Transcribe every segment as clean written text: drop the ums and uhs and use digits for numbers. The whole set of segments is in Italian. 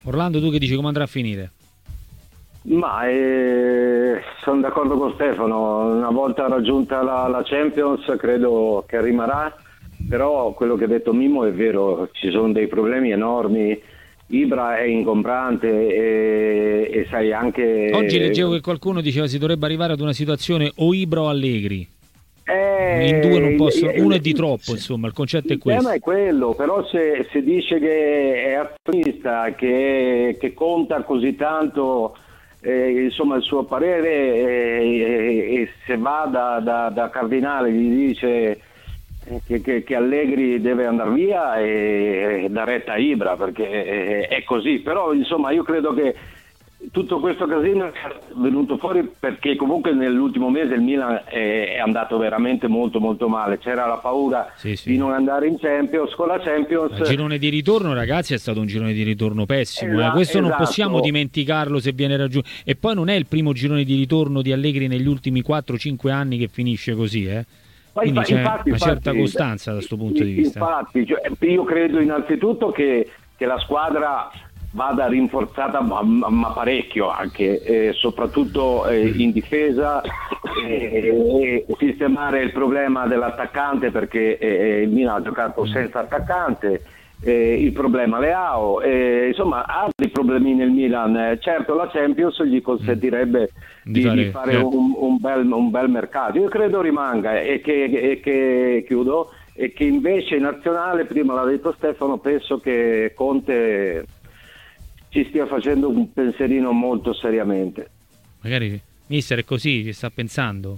Orlando, tu che dici, come andrà a finire? Ma sono d'accordo con Stefano, una volta raggiunta la Champions credo che rimarrà, però quello che ha detto Mimmo è vero, ci sono dei problemi enormi, Ibra è ingombrante e sai Oggi anche... leggevo che qualcuno diceva si dovrebbe arrivare ad una situazione o Ibra o Allegri. In due non Eh, possono, uno è di troppo, sì. insomma, il concetto è Il tema questo. è quello, però se dice che è azionista, che conta così tanto, insomma il suo parere, e se va da Cardinale gli dice che Allegri deve andare via e dà retta a Ibra, perché è così, però insomma io credo che tutto questo casino è venuto fuori perché comunque nell'ultimo mese il Milan è andato veramente molto molto male, c'era la paura Sì, di sì. non andare in Champions, con la Champions Il girone di ritorno, ragazzi, è stato un girone di ritorno pessimo. Questo non possiamo esatto. dimenticarlo se viene raggiunto. E poi non è il primo girone di ritorno di Allegri negli ultimi 4-5 anni che finisce così, eh. Ma Quindi c'è infatti, una certa costanza da questo punto di vista. infatti, cioè, io credo innanzitutto che la squadra vada rinforzata ma parecchio anche, soprattutto in difesa, e sistemare il problema dell'attaccante perché il Milan ha giocato senza attaccante, il problema Leao, insomma ha dei problemi nel Milan, certo la Champions gli consentirebbe di fare certo. un bel mercato, io credo rimanga e che chiudo, e che invece in nazionale, prima l'ha detto Stefano, penso che Conte ci stia facendo un pensierino molto seriamente. Magari mister è così, ci sta pensando.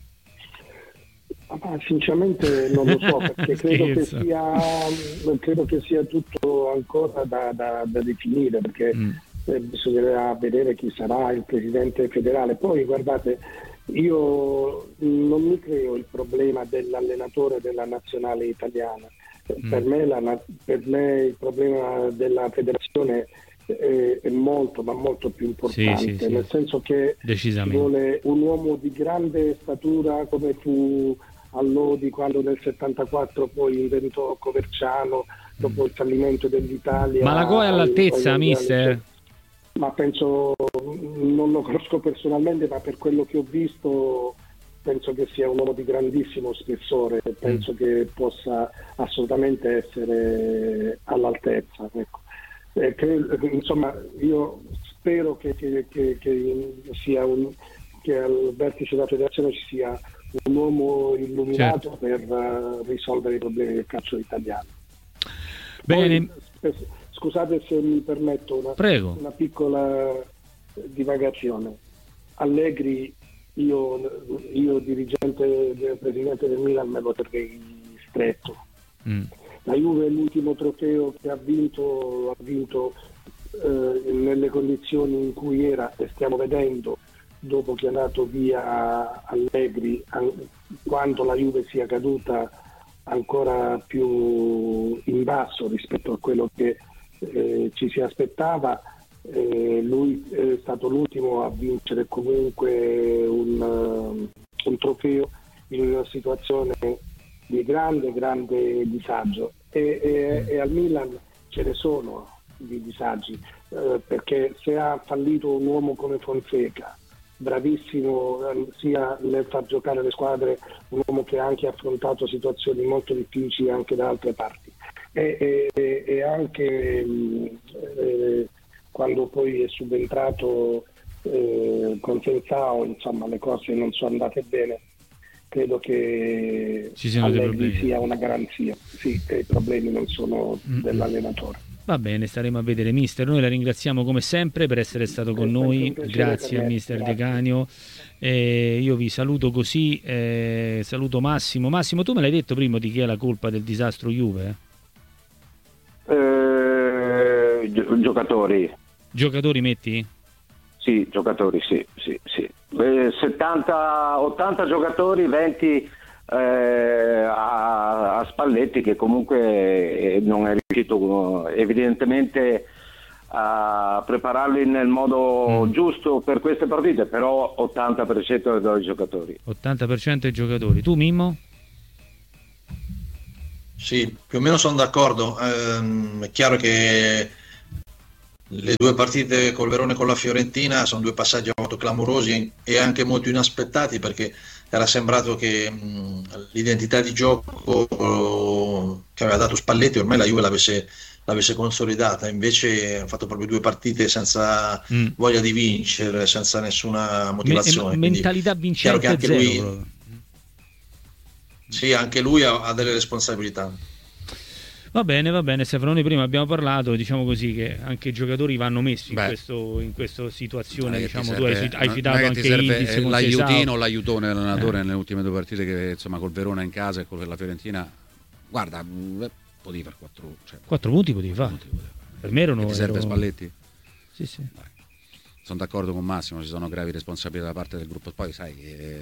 Ma sinceramente non lo so, perché Scherzo. credo che sia tutto ancora da definire, perché bisognerà vedere chi sarà il presidente federale. Poi guardate, io non mi creo il problema dell'allenatore della nazionale italiana. Per me il problema della federazione è molto, ma molto più importante, Sì. nel senso che ci Decisamente. vuole un uomo di grande statura come fu a Lodi quando nel 74 poi inventò Coverciano dopo il fallimento dell'Italia. Ma la Goa è all'altezza, mister? Ma penso, non lo conosco personalmente, ma per quello che ho visto penso che sia un uomo di grandissimo spessore, penso che possa assolutamente essere all'altezza, ecco. Insomma, io spero che sia che al vertice della federazione ci sia un uomo illuminato, per risolvere i problemi del calcio italiano. Bene. Poi, scusate se mi permetto Prego. una piccola divagazione. Allegri, io dirigente, presidente del Milan, me lo terrei stretto. La Juve l'ultimo trofeo che ha vinto nelle condizioni in cui era, e stiamo vedendo dopo che è andato via Allegri, quanto la Juve sia caduta ancora più in basso rispetto a quello che ci si aspettava. Lui è stato l'ultimo a vincere comunque un trofeo in una situazione di grande disagio, e al Milan ce ne sono di disagi, perché se ha fallito un uomo come Fonseca, bravissimo sia nel far giocare le squadre, un uomo che ha anche affrontato situazioni molto difficili anche da altre parti, e anche quando poi è subentrato con Sensao, insomma le cose non sono andate bene. Credo che Allegri sia una garanzia, sì, e i problemi non sono dell'allenatore. Va bene, staremo a vedere, mister. Noi la ringraziamo come sempre per essere stato con noi. Grazie a mister De Canio. Io vi saluto così, saluto Massimo. Massimo, tu me l'hai detto prima di chi è la colpa del disastro Juve? Giocatori. Giocatori metti? Sì, giocatori, sì. 80 giocatori, 20 a Spalletti, che comunque non è riuscito evidentemente a prepararli nel modo giusto per queste partite, però 80% dei giocatori. 80% dei giocatori. Tu, Mimmo? Sì, più o meno sono d'accordo. È chiaro che Le due partite col Verona e con la Fiorentina sono due passaggi molto clamorosi e anche molto inaspettati, perché era sembrato che l'identità di gioco che aveva dato Spalletti ormai la Juve l'avesse consolidata. Invece ha fatto proprio due partite senza voglia di vincere, senza nessuna motivazione. Mentalità vincente anche zero. lui, sì, anche lui ha delle responsabilità. Va bene, Stefano, noi prima abbiamo parlato, diciamo così, che anche i giocatori vanno messi in questa situazione, diciamo, tu hai citato anche Ildiz, l'aiutino o l'aiutone dell'allenatore nelle ultime due partite, che insomma col Verona in casa e con la Fiorentina, guarda, potevi fare 4 punti potevi fare. Per me erano... Ti serve Spalletti? Sì. Sono d'accordo con Massimo, ci sono gravi responsabilità da parte del gruppo, poi sai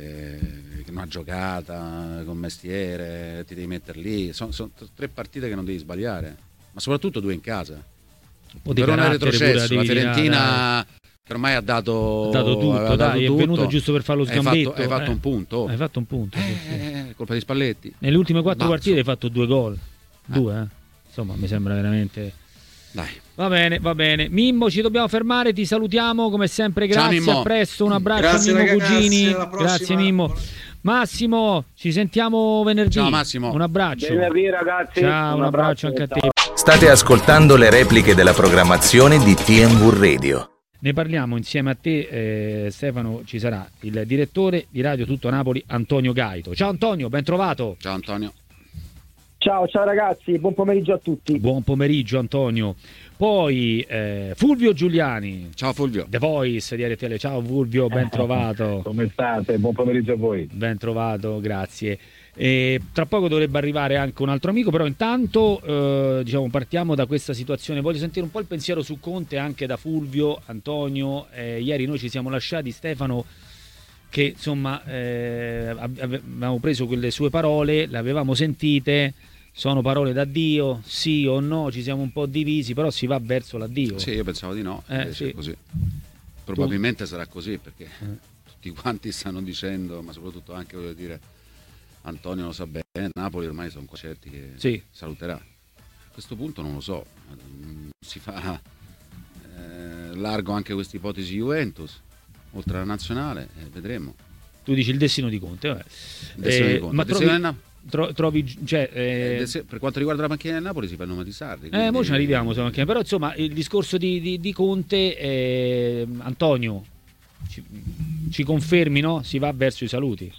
che una giocata con mestiere, ti devi mettere lì, sono 3 partite che non devi sbagliare, ma soprattutto 2 in casa. Un po' di Verona carattere retrocesso, pure la Fiorentina che ormai ha dato tutto, dai, è venuto giusto per fare lo sgambetto. Hai fatto un punto. Hai fatto un punto. Sì. Colpa di Spalletti. Nelle ultime 4 partite hai fatto 2 gol. 2, Insomma, mi sembra veramente... Dai. Va bene. Mimmo, ci dobbiamo fermare, ti salutiamo come sempre, grazie. Ciao, a presto, un abbraccio. Grazie, a Mimmo ragazzi, Cugini. alla prossima. Grazie Mimmo. Massimo, ci sentiamo venerdì. Ciao Massimo. Un abbraccio. Venerdì, ragazzi. Ciao, un abbraccio anche a te. State ascoltando le repliche della programmazione di TNV Radio. Ne parliamo insieme a te, Stefano. Ci sarà il direttore di Radio Tutto Napoli, Antonio Gaito. Ciao Antonio, ben trovato. Ciao Antonio. Ciao ragazzi, buon pomeriggio a tutti. Buon pomeriggio Antonio. Poi Fulvio Giuliani. Ciao Fulvio. The Voice di RTL. Ciao Fulvio, ben trovato. Come state? Buon pomeriggio a voi. Ben trovato, grazie. Tra poco dovrebbe arrivare anche un altro amico, però intanto diciamo, partiamo da questa situazione. Voglio sentire un po' il pensiero su Conte anche da Fulvio, Antonio. Ieri noi ci siamo lasciati, Stefano, che insomma avevamo preso quelle sue parole, le avevamo sentite, sono parole d'addio, sì o no, ci siamo un po' divisi, però si va verso l'addio. Sì, io pensavo di no, sì. è così. Probabilmente sarà così, perché tutti quanti stanno dicendo, ma soprattutto anche, voglio dire, Antonio lo sa bene, Napoli ormai sono certi che saluterà. A questo punto non lo so, si fa largo anche questa ipotesi Juventus, oltre alla nazionale, vedremo. Tu dici il destino di Conte, vabbè. Il destino di Conte. Ma trovi cioè, per quanto riguarda la panchina del Napoli si fa il nome di Sarri. Mo ci arriviamo, però insomma il discorso di Conte, Antonio, ci confermi, no? Si va verso i saluti.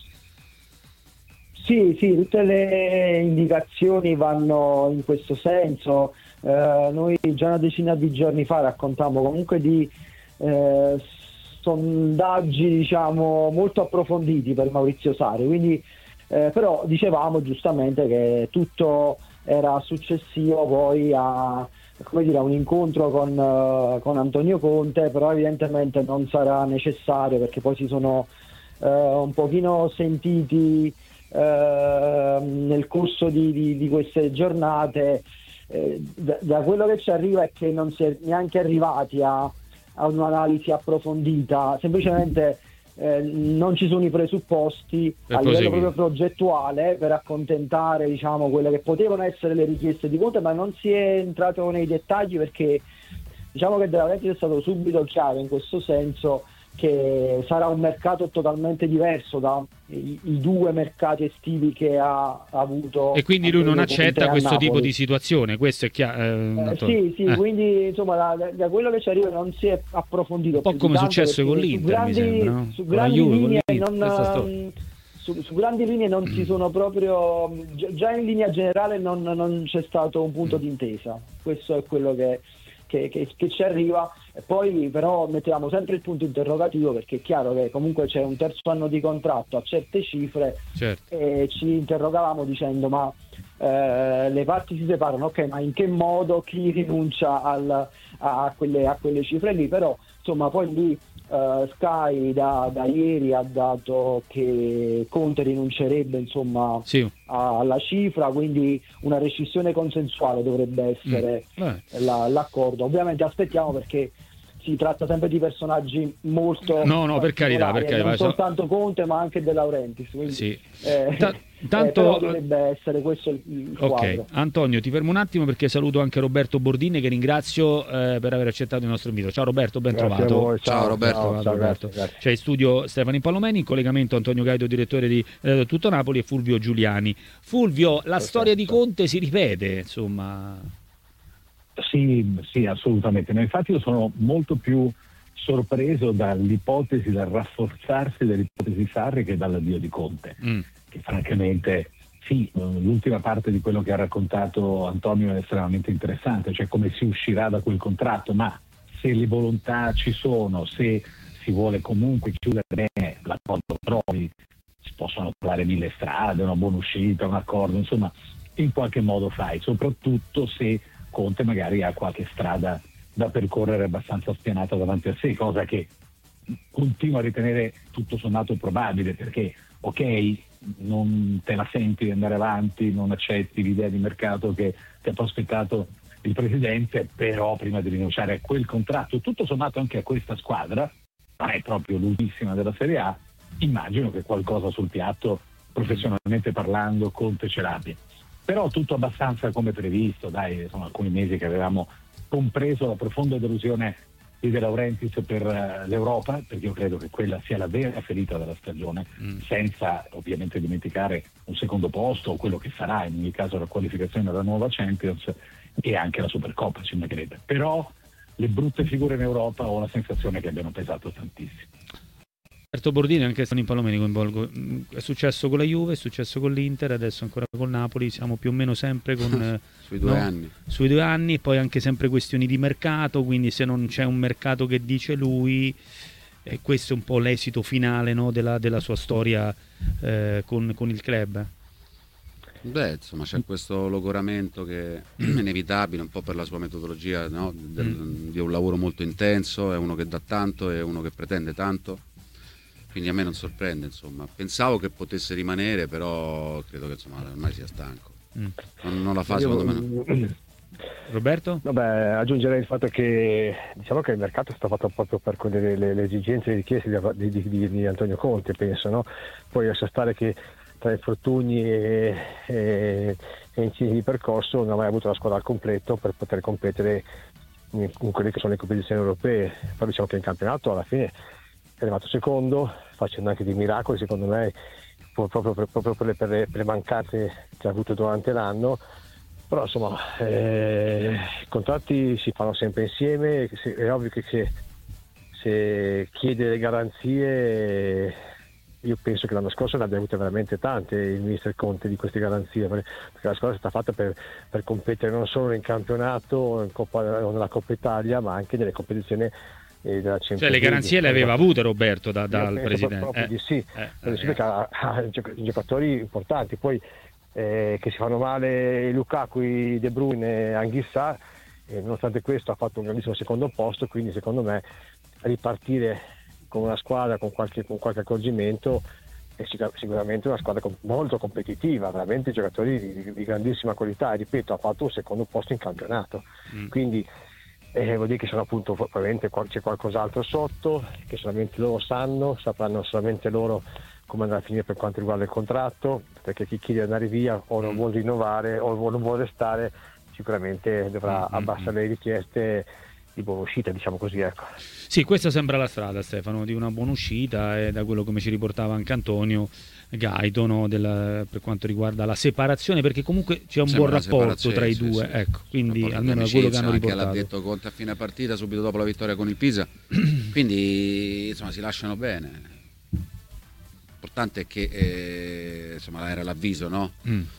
Sì, tutte le indicazioni vanno in questo senso. Noi già una decina di giorni fa raccontammo comunque di sondaggi, diciamo, molto approfonditi per Maurizio Sarri, quindi però dicevamo giustamente che tutto era successivo poi a, come dire, a un incontro con Antonio Conte, però evidentemente non sarà necessario, perché poi si sono un pochino sentiti nel corso di queste giornate. Da quello che ci arriva è che non si è neanche arrivati a un'analisi approfondita, semplicemente non ci sono i presupposti a livello proprio progettuale per accontentare, diciamo, quelle che potevano essere le richieste di Conte, ma non si è entrato nei dettagli, perché diciamo che della Laurentiis è stato subito chiaro in questo senso che sarà un mercato totalmente diverso dai 2 mercati estivi che ha avuto. E quindi lui non accetta questo tipo di situazione, questo è chiaro. Sì, quindi insomma da quello che ci arriva non si è approfondito. Un po' come è successo con l'Inter, mi sembra, no? Su grandi linee non si sono proprio, già in linea generale non c'è stato un punto d'intesa. Questo è quello che ci arriva. E poi però mettiamo sempre il punto interrogativo, perché è chiaro che comunque c'è un terzo anno di contratto a certe cifre, certo. E ci interrogavamo dicendo ma le parti si separano, ok, ma in che modo, chi rinuncia a quelle cifre lì? Però insomma poi lì Sky da ieri ha dato che Conte rinuncerebbe, insomma, alla cifra, quindi una rescissione consensuale dovrebbe essere l'accordo. Ovviamente aspettiamo, perché si tratta sempre di personaggi molto per carità, non soltanto Conte ma anche De Laurentiis, quindi, sì. però dovrebbe essere questo il quadro. Antonio, ti fermo un attimo perché saluto anche Roberto Bordini, che ringrazio per aver accettato il nostro invito. Ciao Roberto, ben trovato. Ciao Roberto. Ciao Roberto. C'è in studio Stefano Impallomeni, in collegamento Antonio Gaido, direttore di Tutto Napoli, e Fulvio Giuliani. Fulvio, la storia di Conte si ripete, insomma. Sì, assolutamente. Ma infatti io sono molto più sorpreso dal rafforzarsi dell'ipotesi Sarri che dall'addio di Conte, che francamente sì, l'ultima parte di quello che ha raccontato Antonio è estremamente interessante, cioè come si uscirà da quel contratto, ma se le volontà ci sono, se si vuole comunque chiudere bene l'accordo trovi, si possono trovare 1000 strade, una buona uscita, un accordo, insomma in qualche modo fai, soprattutto se Conte magari ha qualche strada da percorrere abbastanza spianata davanti a sé, cosa che continuo a ritenere tutto sommato probabile, perché ok, non te la senti di andare avanti, non accetti l'idea di mercato che ti ha prospettato il presidente, però prima di rinunciare a quel contratto, tutto sommato anche a questa squadra, non è proprio l'ultimissima della Serie A, immagino che qualcosa sul piatto, professionalmente parlando, Conte ce l'abbia. Però tutto abbastanza come previsto, sono alcuni mesi che avevamo compreso la profonda delusione di De Laurentiis per l'Europa, perché io credo che quella sia la vera ferita della stagione, senza ovviamente dimenticare un secondo posto o quello che sarà in ogni caso la qualificazione alla nuova Champions e anche la Supercoppa, ci mancherebbe. Però le brutte figure in Europa ho la sensazione che abbiano pesato tantissimo. Roberto Bordini, anche Stefano Impallomeni coinvolgo. È successo con la Juve, è successo con l'Inter, adesso ancora col Napoli, siamo più o meno sempre con sui 2 anni. Sui 2 anni, e poi anche sempre questioni di mercato, quindi se non c'è un mercato che dice lui, questo è un po' l'esito finale, no, della sua storia con il club. Beh, insomma, c'è questo logoramento che è inevitabile, un po' per la sua metodologia, no? Di un lavoro molto intenso, è uno che dà tanto, è uno che pretende tanto. Quindi a me non sorprende, insomma. Pensavo che potesse rimanere, però credo che insomma ormai sia stanco. Non la fa, secondo me no. Roberto? Vabbè, aggiungerei il fatto che diciamo che il mercato è stato fatto proprio per le esigenze e le richieste di Antonio Conte, penso, no? Poi lascia stare che tra infortuni e incisi di percorso non ha mai avuto la squadra al completo per poter competere in quelle che sono le competizioni europee. Poi diciamo che in campionato alla fine è arrivato secondo, facendo anche dei miracoli secondo me, proprio per le mancanze che ha avuto durante l'anno. Però insomma i contratti si fanno sempre insieme, è ovvio che se chiede le garanzie, io penso che l'anno scorso ne abbia avute veramente tante il mister Conte di queste garanzie, perché la squadra è stata fatta per competere non solo in campionato o nella Coppa Italia, ma anche nelle competizioni della Champions. Cioè le garanzie le aveva avute Roberto dal presidente. Proprio di sì, perché ha giocatori importanti, poi che si fanno male Lukaku, De Bruyne, Anghissà, nonostante questo ha fatto un grandissimo secondo posto, quindi secondo me ripartire con una squadra con qualche accorgimento è sicuramente una squadra molto competitiva, veramente giocatori di grandissima qualità, e ripeto, ha fatto un secondo posto in campionato, quindi vuol dire che sono appunto probabilmente c'è qualcos'altro sotto che solamente loro sapranno solamente loro come andrà a finire per quanto riguarda il contratto, perché chi chiede di andare via o non vuole rinnovare o non vuole restare sicuramente dovrà abbassare le richieste di buona uscita, diciamo così, ecco. Sì, questa sembra la strada, Stefano, di una buona uscita, e da quello come ci riportava anche Antonio Gaido, no, per quanto riguarda la separazione, perché comunque c'è un buon rapporto tra i due, sì. Ecco, quindi almeno da quello che hanno riportato. L'ha detto Conte a fine partita, subito dopo la vittoria con il Pisa, quindi insomma si lasciano bene. L'importante è che insomma era l'avviso, no?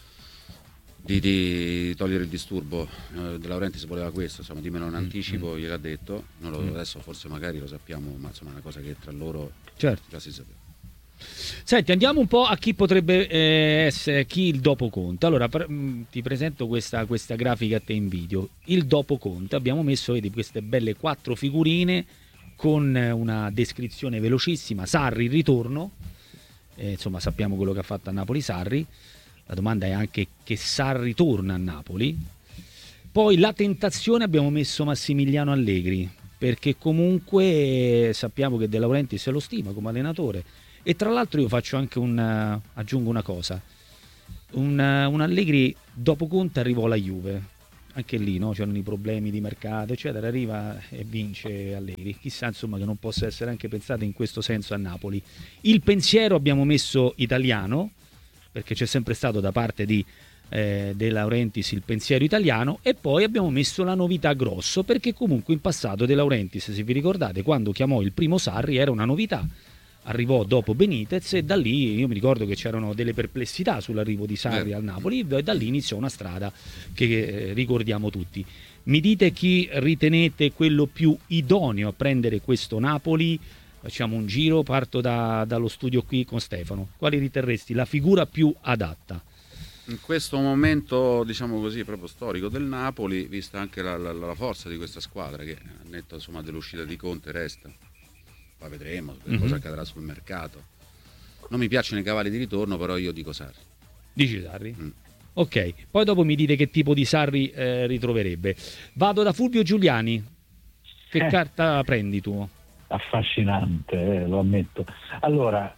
Di togliere il disturbo. De Laurentiis voleva questo, insomma, dimmelo in anticipo, gliel'ha detto, adesso forse magari lo sappiamo, ma insomma è una cosa che tra loro già si sapeva. Senti, andiamo un po' a chi potrebbe essere il dopo Conte. Allora ti presento questa grafica a te in video. Il dopo Conte, abbiamo messo, vedi, queste belle 4 figurine con una descrizione velocissima. Sarri, il ritorno, insomma sappiamo quello che ha fatto a Napoli Sarri. La domanda è anche che Sarri torna a Napoli. Poi la tentazione, abbiamo messo Massimiliano Allegri. perché comunque sappiamo che De Laurentiis lo stima come allenatore. E tra l'altro io faccio anche aggiungo una cosa, un Allegri dopo Conte arrivò alla Juve, anche lì no? C'erano i problemi di mercato eccetera, arriva e vince Allegri, chissà insomma che non possa essere anche pensato in questo senso a Napoli. Il pensiero abbiamo messo italiano, perché c'è sempre stato da parte di De Laurentiis il pensiero italiano, e poi abbiamo messo la novità grosso, perché comunque in passato De Laurentiis, se vi ricordate, quando chiamò il primo Sarri era una novità, arrivò dopo Benitez e da lì io mi ricordo che c'erano delle perplessità sull'arrivo di Sarri al Napoli, e da lì iniziò una strada che ricordiamo tutti. Mi dite chi ritenete quello più idoneo a prendere questo Napoli? Facciamo un giro, parto dallo studio qui con Stefano. Quali riterresti la figura più adatta? In questo momento, diciamo così, proprio storico del Napoli, vista anche la forza di questa squadra, che a netto insomma dell'uscita di Conte resta. Poi vedremo cosa accadrà sul mercato. Non mi piacciono i cavalli di ritorno, però io dico Sarri. Dici Sarri? Ok, poi dopo mi dite che tipo di Sarri ritroverebbe. Vado da Fulvio Giuliani. Che carta prendi tu? Affascinante, lo ammetto. Allora,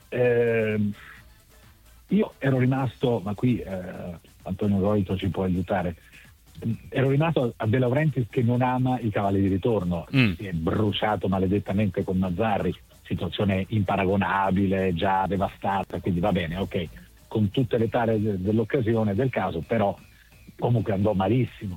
io ero rimasto, ma qui Antonio Goito ci può aiutare, ero rimasto a De Laurentiis che non ama i cavalli di ritorno, si è bruciato maledettamente con Mazzarri, situazione imparagonabile, già devastata, quindi va bene, ok, con tutte le tare dell'occasione, del caso, però comunque andò malissimo.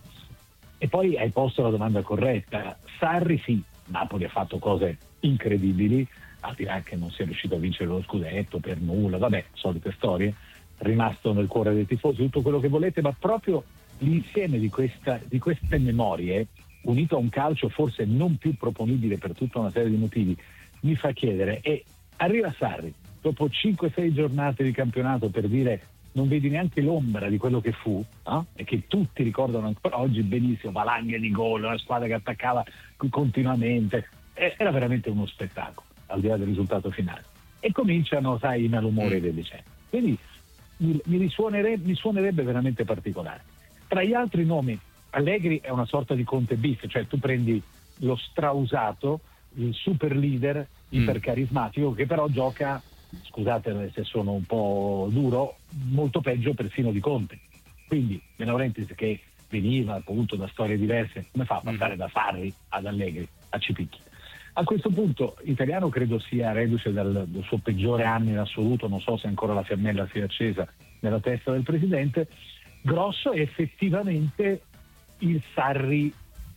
E poi hai posto la domanda corretta. Sarri sì, Napoli ha fatto cose incredibili, al di là che non sia riuscito a vincere lo scudetto per nulla, vabbè, solite storie, rimasto nel cuore dei tifosi, tutto quello che volete, ma proprio l'insieme di queste memorie, unito a un calcio forse non più proponibile per tutta una serie di motivi, mi fa chiedere, e arriva Sarri, dopo 5-6 giornate di campionato, per dire non vedi neanche l'ombra di quello che fu, e che tutti ricordano ancora oggi benissimo, valanghe di gol, una squadra che attaccava continuamente, era veramente uno spettacolo, al di là del risultato finale. E cominciano, sai, i malumori del decennio. Quindi mi suonerebbe veramente particolare. Tra gli altri nomi, Allegri è una sorta di Conte bis, cioè tu prendi lo strausato, il super leader, ipercarismatico, che però gioca, scusate se sono un po' duro, molto peggio persino di Conte. Quindi De Laurentiis, che veniva appunto da storie diverse, come fa a passare da Sarri ad Allegri, a Cipicchi? A questo punto italiano credo sia reduce dal suo peggiore anno in assoluto, non so se ancora la fiammella sia accesa nella testa del presidente. Grosso è effettivamente il Sarri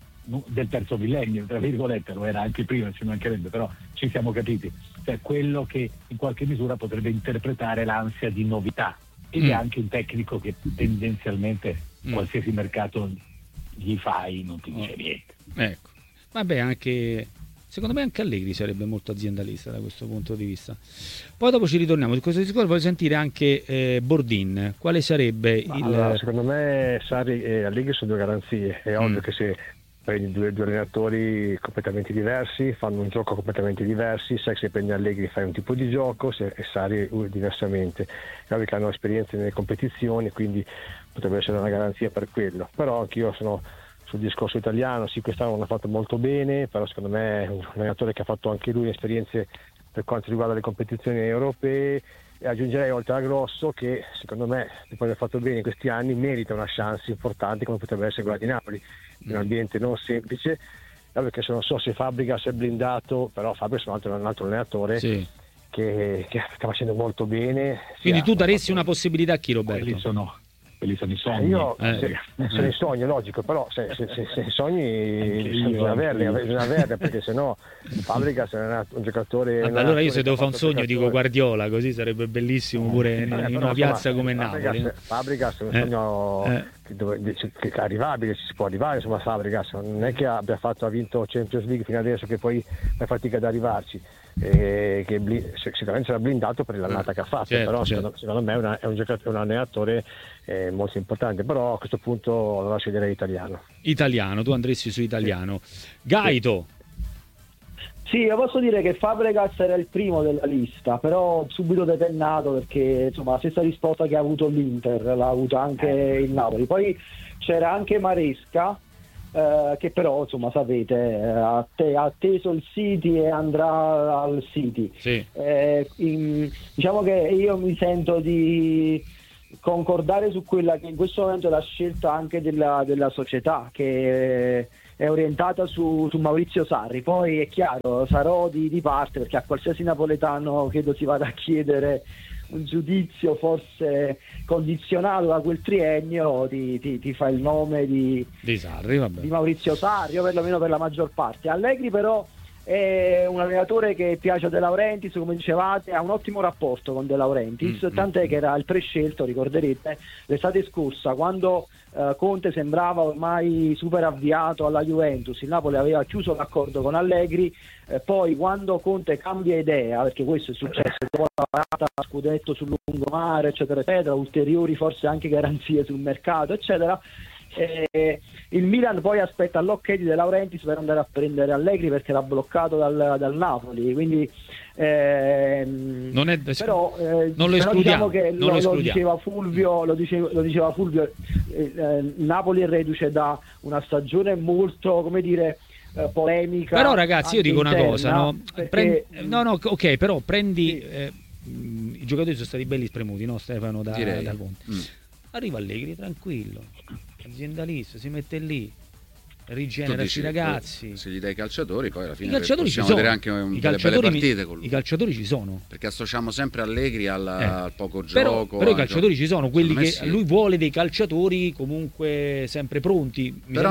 del terzo millennio, tra virgolette, lo era anche prima, ci mancherebbe, però ci siamo capiti, cioè quello che in qualche misura potrebbe interpretare l'ansia di novità, ed è anche un tecnico che tendenzialmente qualsiasi mercato gli fai non ti dice niente. Ecco, vabbè, anche secondo me anche Allegri sarebbe molto aziendalista da questo punto di vista. Poi dopo ci ritorniamo su questo discorso, voglio sentire anche Bordin, quale sarebbe Allora, secondo me Sarri e Allegri sono due garanzie. È ovvio che se prendi due allenatori completamente diversi, fanno un gioco completamente diversi, sai che se prendi Allegri fai un tipo di gioco e Sarri diversamente. È ovvio che hanno esperienze nelle competizioni, quindi potrebbe essere una garanzia per quello. Però anch'io sono sul discorso italiano, sì, quest'anno non ha fatto molto bene, però secondo me è un allenatore che ha fatto anche lui esperienze per quanto riguarda le competizioni europee, e aggiungerei oltre a Grosso che secondo me, dopo aver fatto bene in questi anni, merita una chance importante come potrebbe essere quella di Napoli, in un ambiente non semplice, perché se non so se Fabregas è blindato, però Fabregas è un altro allenatore che sta facendo molto bene. Quindi tu daresti una possibilità a chi, Roberto? Quelli sono i sogni. Sono i sogni, logico, però se i sogni bisogna averli, perché sennò Fabregas è un giocatore. Allora io se devo fare un sogno dico Guardiola, così sarebbe bellissimo pure in una piazza come Napoli. Fabregas è un sogno che è arrivabile, ci si può arrivare, insomma. Fabregas non è che ha vinto Champions League fino adesso che poi fa fatica ad arrivarci. Che sicuramente sarà blindato per l'annata che ha fatto, però secondo me è un giocatore, un allenatore molto importante, però a questo punto lo lascio dire italiano, tu andresti su italiano. Gaito. Sì, io posso dire che Fabregas era il primo della lista, però subito depennato, perché insomma la stessa risposta che ha avuto l'Inter l'ha avuta anche il Napoli. Poi c'era anche Maresca, che però insomma sapete ha atteso il City e andrà al City. Sì. Diciamo che io mi sento di concordare su quella che in questo momento è la scelta anche della società, che è orientata su Maurizio Sarri. Poi è chiaro, sarò di parte, perché a qualsiasi napoletano credo si vada a chiedere un giudizio forse condizionato da quel triennio, ti fa il nome di Sarri, vabbè, di Maurizio Sarri, o perlomeno per la maggior parte. Allegri però è un allenatore che piace a De Laurentiis, come dicevate, ha un ottimo rapporto con De Laurentiis, tant'è che era il prescelto, ricorderete, l'estate scorsa, quando Conte sembrava ormai super avviato alla Juventus, il Napoli aveva chiuso l'accordo con Allegri, poi quando Conte cambia idea, perché questo è successo dopo la parata scudetto sul lungomare, eccetera eccetera, ulteriori forse anche garanzie sul mercato, eccetera, il Milan poi aspetta l'ok di De Laurentiis per andare a prendere Allegri, perché era bloccato dal Napoli, quindi non è però non lo escludiamo, diciamo che lo diceva Fulvio, Napoli è reduce da una stagione molto, come dire, polemica. Però ragazzi, io dico interna, una cosa, no? Perché... ok, però prendi i giocatori sono stati belli spremuti, no, Stefano, da Conte. Arriva Allegri tranquillo, aziendalista, si mette lì, rigenera questi ragazzi. Se gli dai i calciatori, poi alla fine possiamo vedere anche delle belle partite con lui. I calciatori ci sono, perché associamo sempre Allegri al poco gioco. Però i calciatori ci sono, quelli che sì. Lui vuole dei calciatori comunque sempre pronti. Però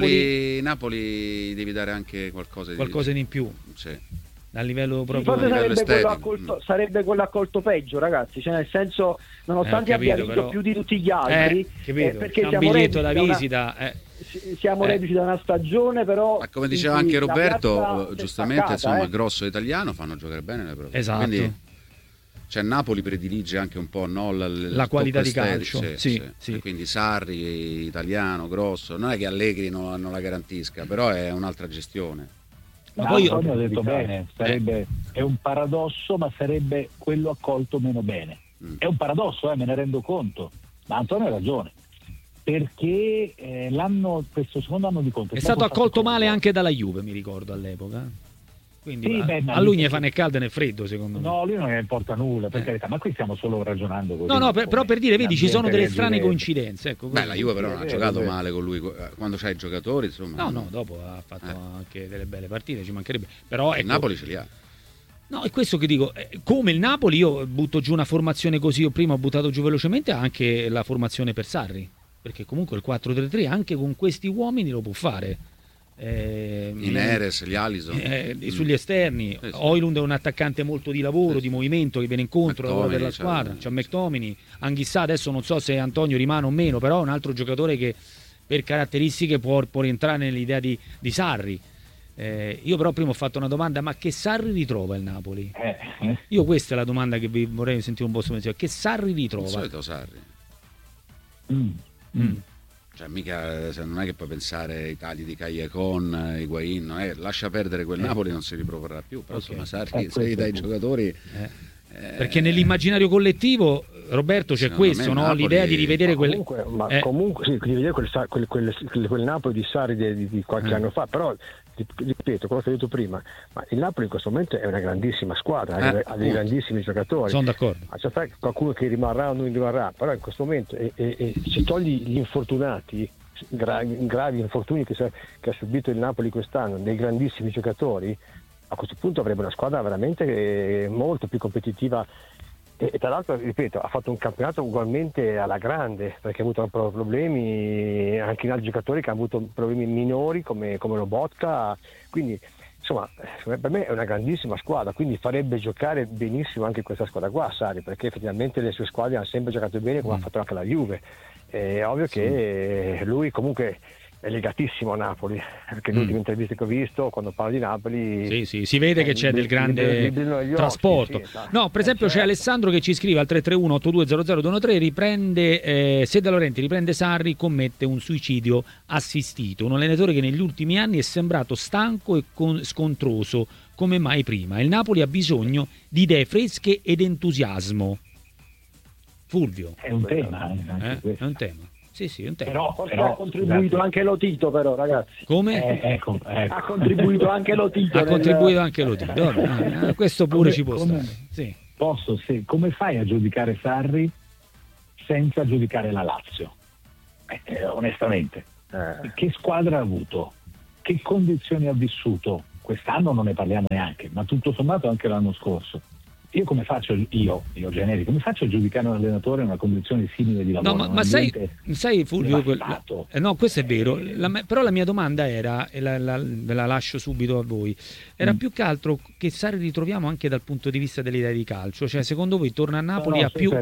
Napoli devi dare anche qualcosa in più. Sì. A livello proprio sarebbe quello accolto peggio, ragazzi, cioè nel senso, nonostante abbia vinto più di tutti gli altri, perché siamo reduci da visita, siamo reduci da una stagione, però ma come diceva anche Roberto giustamente, insomma, grosso italiano fanno giocare bene le prove. Esatto. Quindi Napoli predilige anche un po', no, la qualità di calcio, sì. Quindi Sarri, italiano, grosso, non è che Allegri non la garantisca, però è un'altra gestione. Ma poi ho detto bene, è un paradosso, ma sarebbe quello accolto meno bene. È un paradosso, me ne rendo conto, ma Antonio ha ragione, perché questo secondo anno di Conte è stato accolto male anche dalla Juve, mi ricordo all'epoca. Quindi a lui ne fa né caldo né freddo, secondo me. No, lui non ne importa nulla, per carità, ma qui stiamo solo ragionando così. No, però per dire, vedi, ci sono delle strane coincidenze. Ecco, la Juve però non ha giocato male con lui, quando c'hai i giocatori, insomma. No, dopo ha fatto anche delle belle partite, ci mancherebbe. Però il Napoli ce li ha. No, è questo che dico, come il Napoli, io butto giù una formazione così, io prima ho buttato giù velocemente anche la formazione per Sarri, perché comunque il 4-3-3 anche con questi uomini lo può fare. I Neres, gli Alisson sugli esterni, Højlund è un attaccante molto di lavoro, di movimento, che viene incontro per la squadra, c'è McTominay, Anghissà, adesso non so se Antonio rimane o meno, però è un altro giocatore che per caratteristiche può rientrare nell'idea di Sarri. Io però prima ho fatto una domanda, ma che Sarri ritrova il Napoli? Io questa è la domanda che vi vorrei sentire un po' su pensiero, che Sarri ritrova? Il solito Sarri. Cioè mica, non è che puoi pensare ai tagli di Callecon, Higuain, lascia perdere quel Napoli, non si riproporrà più, però insomma Sarri se gli dai i giocatori perché nell'immaginario collettivo, Roberto, c'è questo, no? Napoli... l'idea di rivedere comunque sì, di rivedere quel Napoli di Sarri di qualche anno fa, però ripeto quello che ho detto prima, ma il Napoli in questo momento è una grandissima squadra, ha dei grandissimi giocatori, sono d'accordo, c'è qualcuno che rimarrà o non rimarrà, però in questo momento se togli gli infortunati, gravi infortuni che ha subito il Napoli quest'anno, dei grandissimi giocatori, a questo punto avrebbe una squadra veramente molto più competitiva. E tra l'altro, ripeto, ha fatto un campionato ugualmente alla grande, perché ha avuto problemi anche in altri giocatori che hanno avuto problemi minori come Lobotka, quindi insomma per me è una grandissima squadra, quindi farebbe giocare benissimo anche questa squadra qua Sarri, perché effettivamente le sue squadre hanno sempre giocato bene, come ha fatto anche la Juve. È ovvio che lui comunque è legatissimo a Napoli, perché le ultime interviste che ho visto quando parla di Napoli si vede che c'è del grande trasporto. No, per esempio c'è Alessandro che ci scrive al 331-8200-213, riprende se De Laurentiis riprende Sarri, commette un suicidio assistito, un allenatore che negli ultimi anni è sembrato stanco e scontroso come mai prima. Il Napoli ha bisogno di idee fresche ed entusiasmo. Fulvio, è un tema, è un tema. Sì, un però ha contribuito anche Lotito, però, ragazzi. Come? Ecco. Ha contribuito anche Lotito. Contribuito anche Lotito. Questo pure ci può stare. Sì. Come fai a giudicare Sarri senza giudicare la Lazio? Onestamente, che squadra ha avuto? Che condizioni ha vissuto? Quest'anno non ne parliamo neanche, ma tutto sommato anche l'anno scorso. Io come faccio, io generico, come faccio a giudicare un allenatore in una condizione simile di lavoro? No, ma sai Fulvio, no, questo è vero, però la mia domanda era, e ve la lascio subito a voi, era più che altro che Sarri ritroviamo anche dal punto di vista dell'idea di calcio, cioè secondo voi torna a Napoli ha più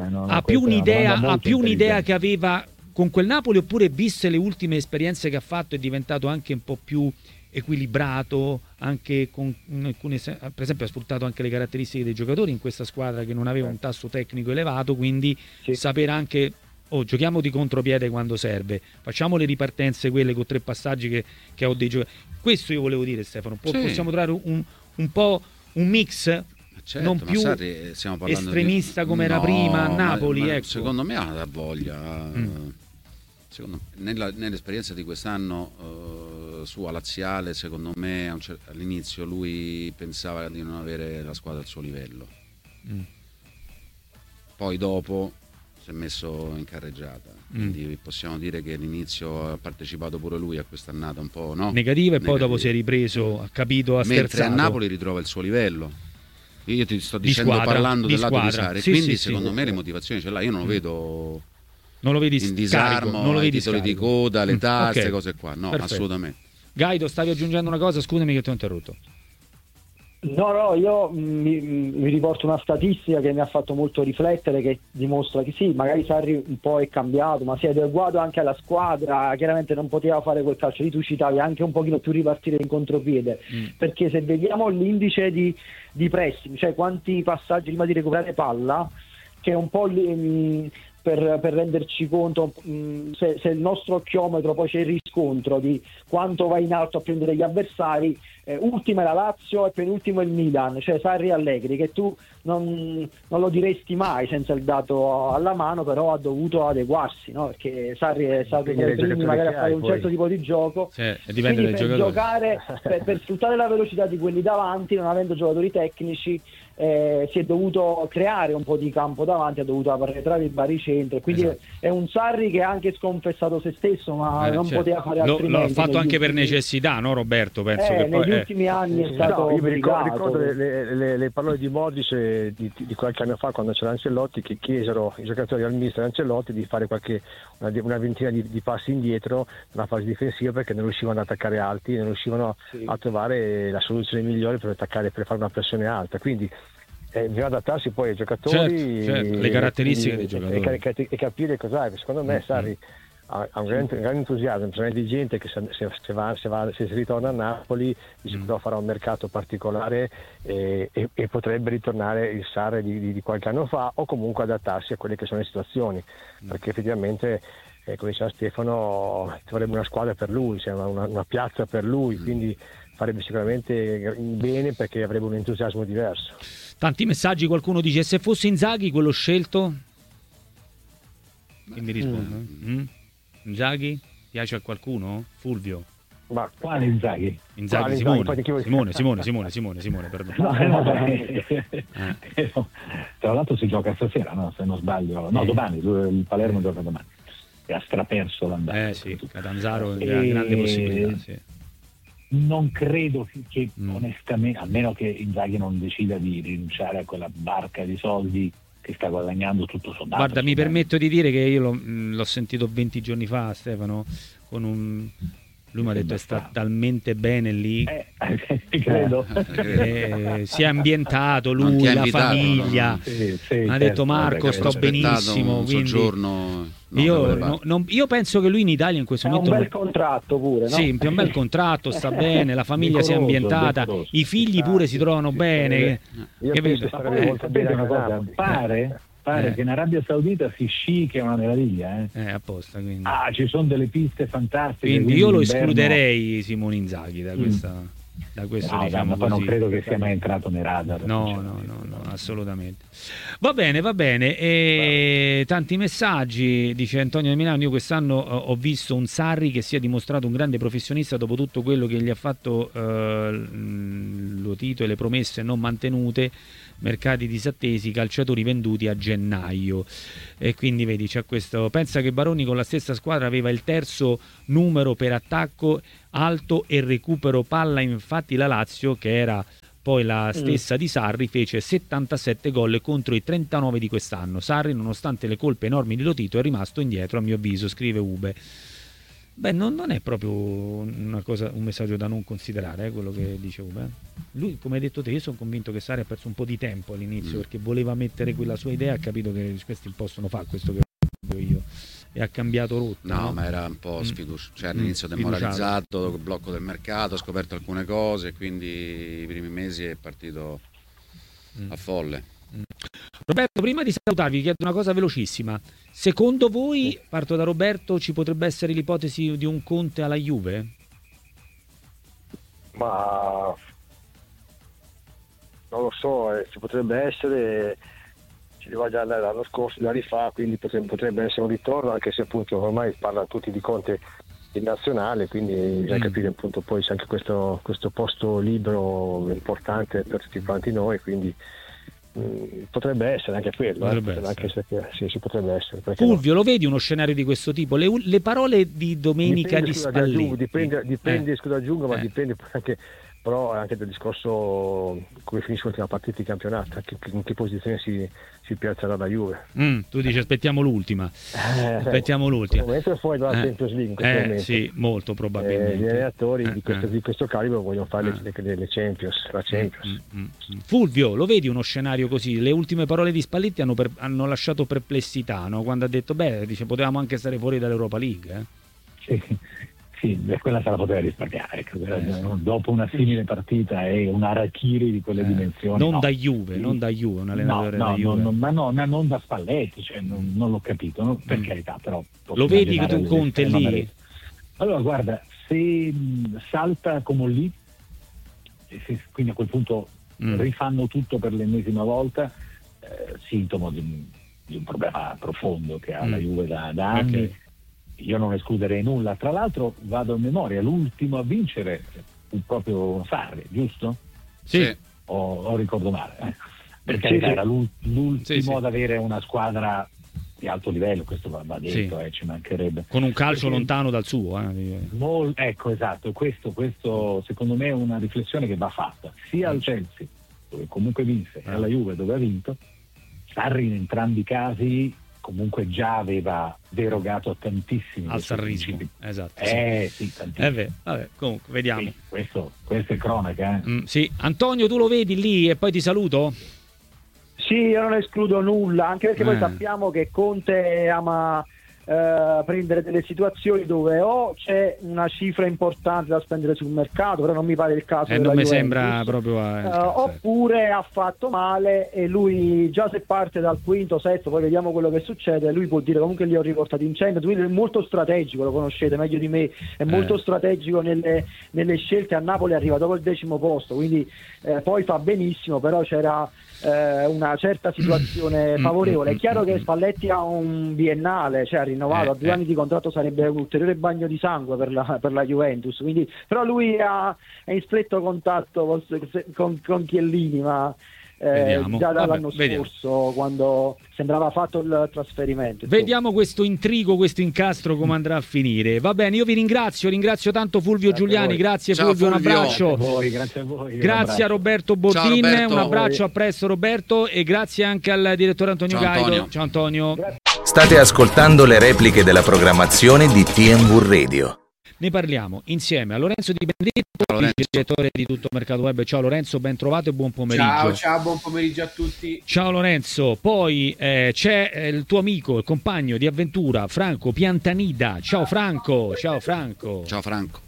un'idea che aveva con quel Napoli, oppure viste le ultime esperienze che ha fatto è diventato anche un po' più equilibrato, anche con alcune, per esempio ha sfruttato anche le caratteristiche dei giocatori in questa squadra che non aveva un tasso tecnico elevato, quindi sapere anche giochiamo di contropiede quando serve, facciamo le ripartenze quelle con 3 passaggi che ho dei giocatori. Questo io volevo dire, Stefano, possiamo trovare un po' un mix. Certo, non più estremista come era prima a Napoli, ecco. Secondo me ha voglia. Secondo me, nell'esperienza di quest'anno sua laziale, secondo me all'inizio lui pensava di non avere la squadra al suo livello. Poi dopo si è messo in carreggiata, quindi possiamo dire che all'inizio ha partecipato pure lui a quest'annata un po' negativa, e poi dopo si è ripreso, ha capito, ha sterzato. Mentre a Napoli ritrova il suo livello. Io ti sto dicendo, parlando del lato di Sarri, quindi secondo me le motivazioni ce l'ha. Io non lo vedo, non lo vedi in disarmo, non lo vedi titoli di coda, le tasse, cose qua, no, perfetto. Assolutamente. Gaido, stavi aggiungendo una cosa, scusami che ti ho interrotto. No, io mi riporto una statistica che mi ha fatto molto riflettere, che dimostra che sì, magari Sarri un po' è cambiato, ma si è adeguato anche alla squadra, chiaramente non poteva fare quel calcio lì, tu citavi anche un pochino più ripartire in contropiede, perché se vediamo l'indice di pressing, cioè quanti passaggi prima di recuperare palla, che è un po' per renderci conto se il nostro occhiometro poi c'è il riscontro di quanto va in alto a prendere gli avversari, ultima è la Lazio e penultimo è il Milan, cioè Sarri e Allegri, che tu non lo diresti mai senza il dato alla mano, però ha dovuto adeguarsi, no? Perché Sarri è stato tra i primi magari a fare un certo tipo di gioco, dipende dai giocatori. Giocare, per sfruttare la velocità di quelli davanti, non avendo giocatori tecnici, si è dovuto creare un po' di campo davanti, ha dovuto arretrare i baricentri, quindi è un Sarri che ha anche sconfessato se stesso, ma non poteva fare altrimenti. L'ha fatto anche per necessità, no Roberto? Penso che negli ultimi anni è stato io mi ricordo le parole di Modric di qualche anno fa, quando c'era Ancelotti, che chiesero i giocatori al mister Ancelotti di fare una ventina di passi indietro nella fase difensiva, perché non riuscivano ad attaccare alti, non riuscivano a trovare la soluzione migliore per attaccare, per fare una pressione alta, quindi bisogna adattarsi poi ai giocatori, certo, le caratteristiche dei giocatori e capire cos'è. Secondo me Sarri ha un grande entusiasmo, è una gente che se si ritorna a Napoli di sicuro farà un mercato particolare e potrebbe ritornare il Sarri di qualche anno fa, o comunque adattarsi a quelle che sono le situazioni, perché effettivamente come diceva Stefano ci vorrebbe una squadra per lui, cioè una piazza per lui, quindi farebbe sicuramente bene, perché avrebbe un entusiasmo diverso. Tanti messaggi, qualcuno dice: se fosse Inzaghi quello scelto? Chi mi risponde? Inzaghi? Piace a qualcuno? Fulvio? Ma quale Inzaghi? Simone, perdono. Tra l'altro si gioca stasera, no? Se non sbaglio. No, domani, il Palermo gioca domani. E ha straperso l'andata. Catanzaro ha grande possibilità, Non credo che onestamente, a meno che Inzaghi non decida di rinunciare a quella barca di soldi che sta guadagnando tutto sommato. Guarda, mi permetto di dire che io l'ho sentito 20 giorni fa, Stefano, lui mi ha detto sta talmente bene lì, credo. Si è ambientato lui, la famiglia, ha detto Marco sto benissimo, quindi io penso che lui in Italia in questo momento è un bel contratto pure, no? Sì, un bel contratto, sta bene, la famiglia si è ambientata, i figli pure si trovano bene. Pare che in Arabia Saudita si sci, che è una meraviglia, apposta, quindi. Ci sono delle piste fantastiche. Quindi io lo escluderei Simone Inzaghi da questa. Da questo no, diciamo poi non così. credo che sia mai entrato nei radar. No, assolutamente. Va bene. E tanti messaggi, dice Antonio di Milano. Io quest'anno ho visto un Sarri che si è dimostrato un grande professionista dopo tutto quello che gli ha fatto Lotito e le promesse non mantenute, mercati disattesi, calciatori venduti a gennaio. E quindi vedi, c'è questo. Pensa che Baroni con la stessa squadra aveva il terzo numero per attacco alto e recupero palla, infatti la Lazio, che era poi la stessa di Sarri, fece 77 gol contro i 39 di quest'anno. Sarri, nonostante le colpe enormi di Lotito, è rimasto indietro a mio avviso, scrive Ube. Beh, non è proprio un messaggio da non considerare, quello che dice Ube. Lui, come hai detto te, io sono convinto che Sarri ha perso un po' di tempo all'inizio perché voleva mettere quella sua idea, ha capito che questi possono fare questo che voglio io, e ha cambiato rotta. No, ma era un po' cioè all'inizio demoralizzato, il blocco del mercato, ha scoperto alcune cose, quindi i primi mesi è partito a folle. Roberto, prima di salutarvi vi chiedo una cosa velocissima. Secondo voi, parto da Roberto, ci potrebbe essere l'ipotesi di un Conte alla Juve? Ma non lo so, ci potrebbe essere, ci arriva già l'anno scorso, da rifà, quindi potrebbe essere un ritorno, anche se appunto ormai parlano tutti di Conte in nazionale, quindi bisogna capire appunto poi c'è anche questo posto libero importante per tutti quanti noi, quindi potrebbe essere anche quello, anche se si potrebbe essere. Fulvio, lo vedi uno scenario di questo tipo? Le parole di domenica di Spalletti dipende, scusa, aggiungo, ma dipende anche, però anche dal discorso come finisce l'ultima partita di campionato, in che posizione si piazzerà la Juve. Tu dici aspettiamo l'ultima. Mentre fuori dalla Champions League in questo momento. Sì, molto probabilmente. Gli allenatori di questo calibro vogliono fare le Champions, la Champions. Fulvio, lo vedi uno scenario così? Le ultime parole di Spalletti hanno lasciato perplessità, no? Quando ha detto dice potevamo anche stare fuori dall'Europa League. Sì, quella se la poteva risparmiare. Dopo una simile partita e un Harakiri di quelle dimensioni. Non da Juve, un allenatore da Juve. Non da Spalletti, cioè, non l'ho capito, no? Per carità, però. Lo vedi che tu Conte lì? Allora, guarda, se salta come lì, quindi a quel punto rifanno tutto per l'ennesima volta, sintomo di un problema profondo che ha la Juve da anni. Okay. Io non escluderei nulla. Tra l'altro vado a memoria, l'ultimo a vincere fu proprio Sarri, giusto? Sì. O ricordo male? Perché era l'ultimo ad avere una squadra di alto livello, questo va detto, ci mancherebbe. Con un calcio lontano dal suo. Ecco, esatto, questo secondo me è una riflessione che va fatta, sia al Chelsea, dove comunque vinse, e alla Juve, dove ha vinto. Sarri in entrambi i casi comunque già aveva derogato a tantissimi al sarrismo, esatto. Sì, tantissimo. Vabbè, comunque vediamo. Sì, questo è cronaca. Sì. Antonio, tu lo vedi lì e poi ti saluto? Sì, io non escludo nulla, anche perché poi sappiamo che Conte ama prendere delle situazioni dove o c'è una cifra importante da spendere sul mercato, però non mi pare il caso non mi sembra proprio oppure ha fatto male e lui già se parte dal quinto, sesto, poi vediamo quello che succede, lui può dire comunque li ho riportati in Champions, quindi è molto strategico, lo conoscete meglio di me, è molto strategico nelle scelte. A Napoli arriva dopo il 10° posto, quindi poi fa benissimo, però c'era una certa situazione favorevole. È chiaro che Spalletti ha un biennale, cioè ha rinnovato a 2 anni di contratto, sarebbe un ulteriore bagno di sangue per la Juventus, quindi, però lui è in stretto contatto con Chiellini, ma già dall'anno scorso, quando sembrava fatto il trasferimento. Vediamo questo intrigo, questo incastro come andrà a finire. Va bene, io vi ringrazio tanto Fulvio Giuliani, grazie. Ciao, Fulvio, un abbraccio. Grazie a voi. Grazie a Roberto Bordin, un abbraccio, a presto Roberto, e grazie anche al direttore Antonio Gaido. Ciao Antonio. State ascoltando le repliche della programmazione di TNV Radio. Ne parliamo insieme a Lorenzo Di Benedetto, direttore di Tutto Mercato Web. Ciao Lorenzo, ben trovato e buon pomeriggio. Ciao, buon pomeriggio a tutti. Ciao Lorenzo, poi c'è il tuo amico, il compagno di avventura Franco Piantanida. Ciao Franco. Ciao Frank. Ciao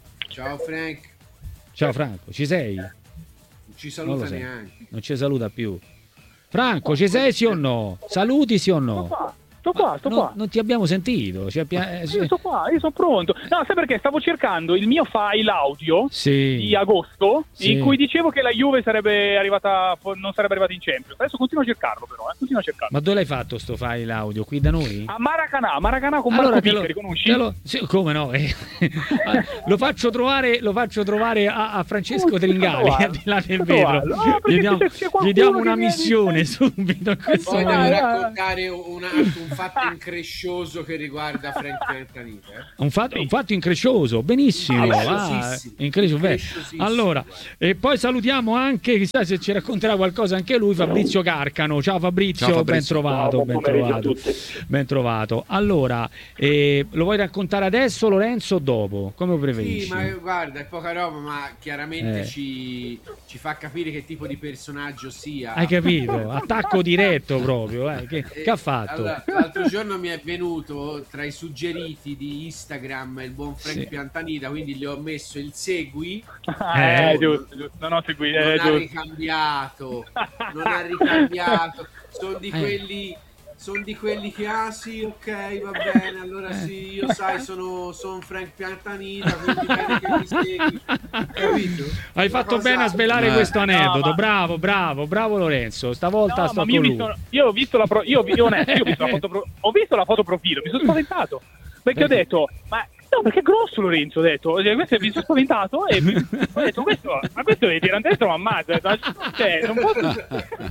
Franco, ci sei? Non ci saluta neanche. Non ci saluta più. Franco, ci sei sì o no? Saluti sì o no? Sto qua. Non ti abbiamo sentito. Io sto qua, io sono pronto. No, sai perché? Stavo cercando il mio file audio di agosto in cui dicevo che la Juve non sarebbe arrivata in Champions. Adesso continuo a cercarlo però, Ma dove l'hai fatto sto file audio? Qui da noi? A Maracanã con Marco Piccari, conosci? Sì, come no? Lo faccio trovare a Francesco Tringali, al di là del vetro. Gli diamo una missione subito. Poi devo raccontare un fatto increscioso che riguarda Frank Piantanita. Un fatto increscioso, benissimo. Allora, e poi salutiamo anche, chissà se ci racconterà qualcosa anche lui, Fabrizio Carcano. Ciao Fabrizio, ben trovato. Ben trovato. Allora, lo vuoi raccontare adesso, Lorenzo, o dopo? Come preferisci? Sì, ma guarda, è poca roba, ma chiaramente ci fa capire che tipo di personaggio sia. Hai capito? Attacco diretto proprio. Che ha fatto? Allora, l'altro giorno mi è venuto tra i suggeriti di Instagram il buon Frank Piantanita, quindi gli ho messo il segui. Giusto. Non ho seguito. Non ha ricambiato. Sono di quelli che sì, ok, va bene, allora sì, io sono Frank Piantanita, quindi bene che mi segui, capito? Hai fatto bene a svelare questo aneddoto, bravo Lorenzo, stavolta sto con lui. Io ho visto la foto profilo, mi sono spaventato, perché ho detto, perché è grosso Lorenzo, ho detto, questo mi sono spaventato e ho detto, questo deve tirare dentro, ma ammazza, non posso...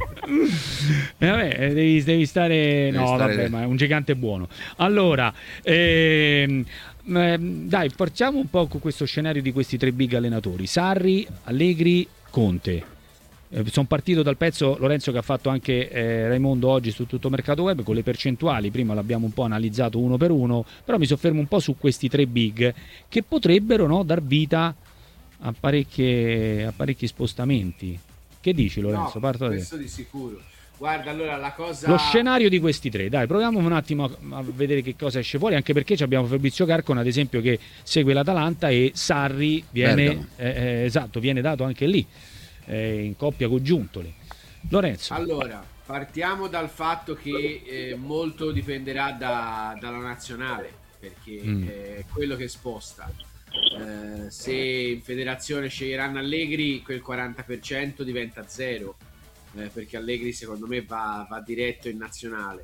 devi stare... ma è un gigante buono. Allora, dai, partiamo un po' con questo scenario di questi tre big allenatori, Sarri, Allegri, Conte. Sono partito dal pezzo, Lorenzo, che ha fatto anche Raimondo oggi su Tutto Mercato Web con le percentuali. Prima l'abbiamo un po' analizzato uno per uno, però mi soffermo un po' su questi tre big che potrebbero dar vita a parecchi spostamenti. Che dici, Lorenzo? Parto da te. Questo di sicuro. Guarda, allora lo scenario di questi tre, dai, proviamo un attimo a vedere che cosa esce fuori, anche perché abbiamo Fabrizio Carcano, ad esempio, che segue l'Atalanta, e Sarri viene dato anche lì. In coppia con Giuntoli. Lorenzo. Allora, partiamo dal fatto che molto dipenderà dalla nazionale, perché è quello che sposta. Se in federazione sceglieranno Allegri, quel 40% diventa 0, perché Allegri secondo me va diretto in nazionale.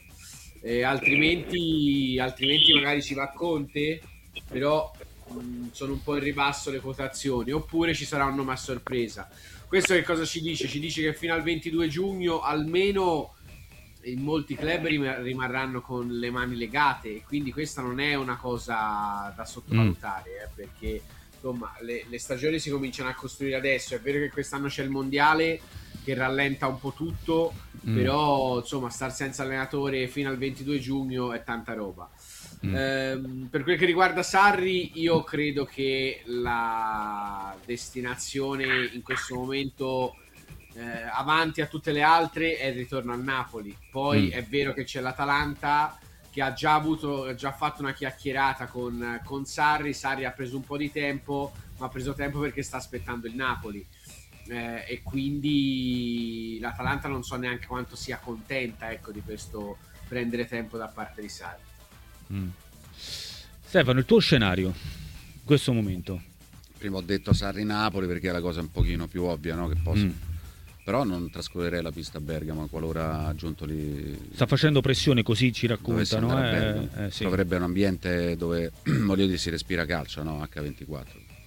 Altrimenti magari si va a Conte, però sono un po' in ribasso le quotazioni, oppure ci sarà un nome a sorpresa. Questo che cosa ci dice? Ci dice che fino al 22 giugno almeno in molti club rimarranno con le mani legate, e quindi questa non è una cosa da sottovalutare, perché insomma le stagioni si cominciano a costruire adesso. È vero che quest'anno c'è il mondiale che rallenta un po' tutto, però insomma star senza allenatore fino al 22 giugno è tanta roba. Per quel che riguarda Sarri, io credo che la destinazione in questo momento avanti a tutte le altre è il ritorno al Napoli. Poi è vero che c'è l'Atalanta che ha già fatto una chiacchierata con Sarri. Sarri ha preso un po' di tempo, ma ha preso tempo perché sta aspettando il Napoli, e quindi l'Atalanta non so neanche quanto sia contenta, ecco, di questo prendere tempo da parte di Sarri. Stefano, il tuo scenario in questo momento? Prima ho detto Sarri-Napoli perché è la cosa un pochino più ovvia, no? Che posso. Però non trascorrerei la pista a Bergamo qualora Giuntoli sta facendo pressione, così ci raccontano. Sì. Dovrebbe un ambiente dove voglio dire si respira calcio, no? H24.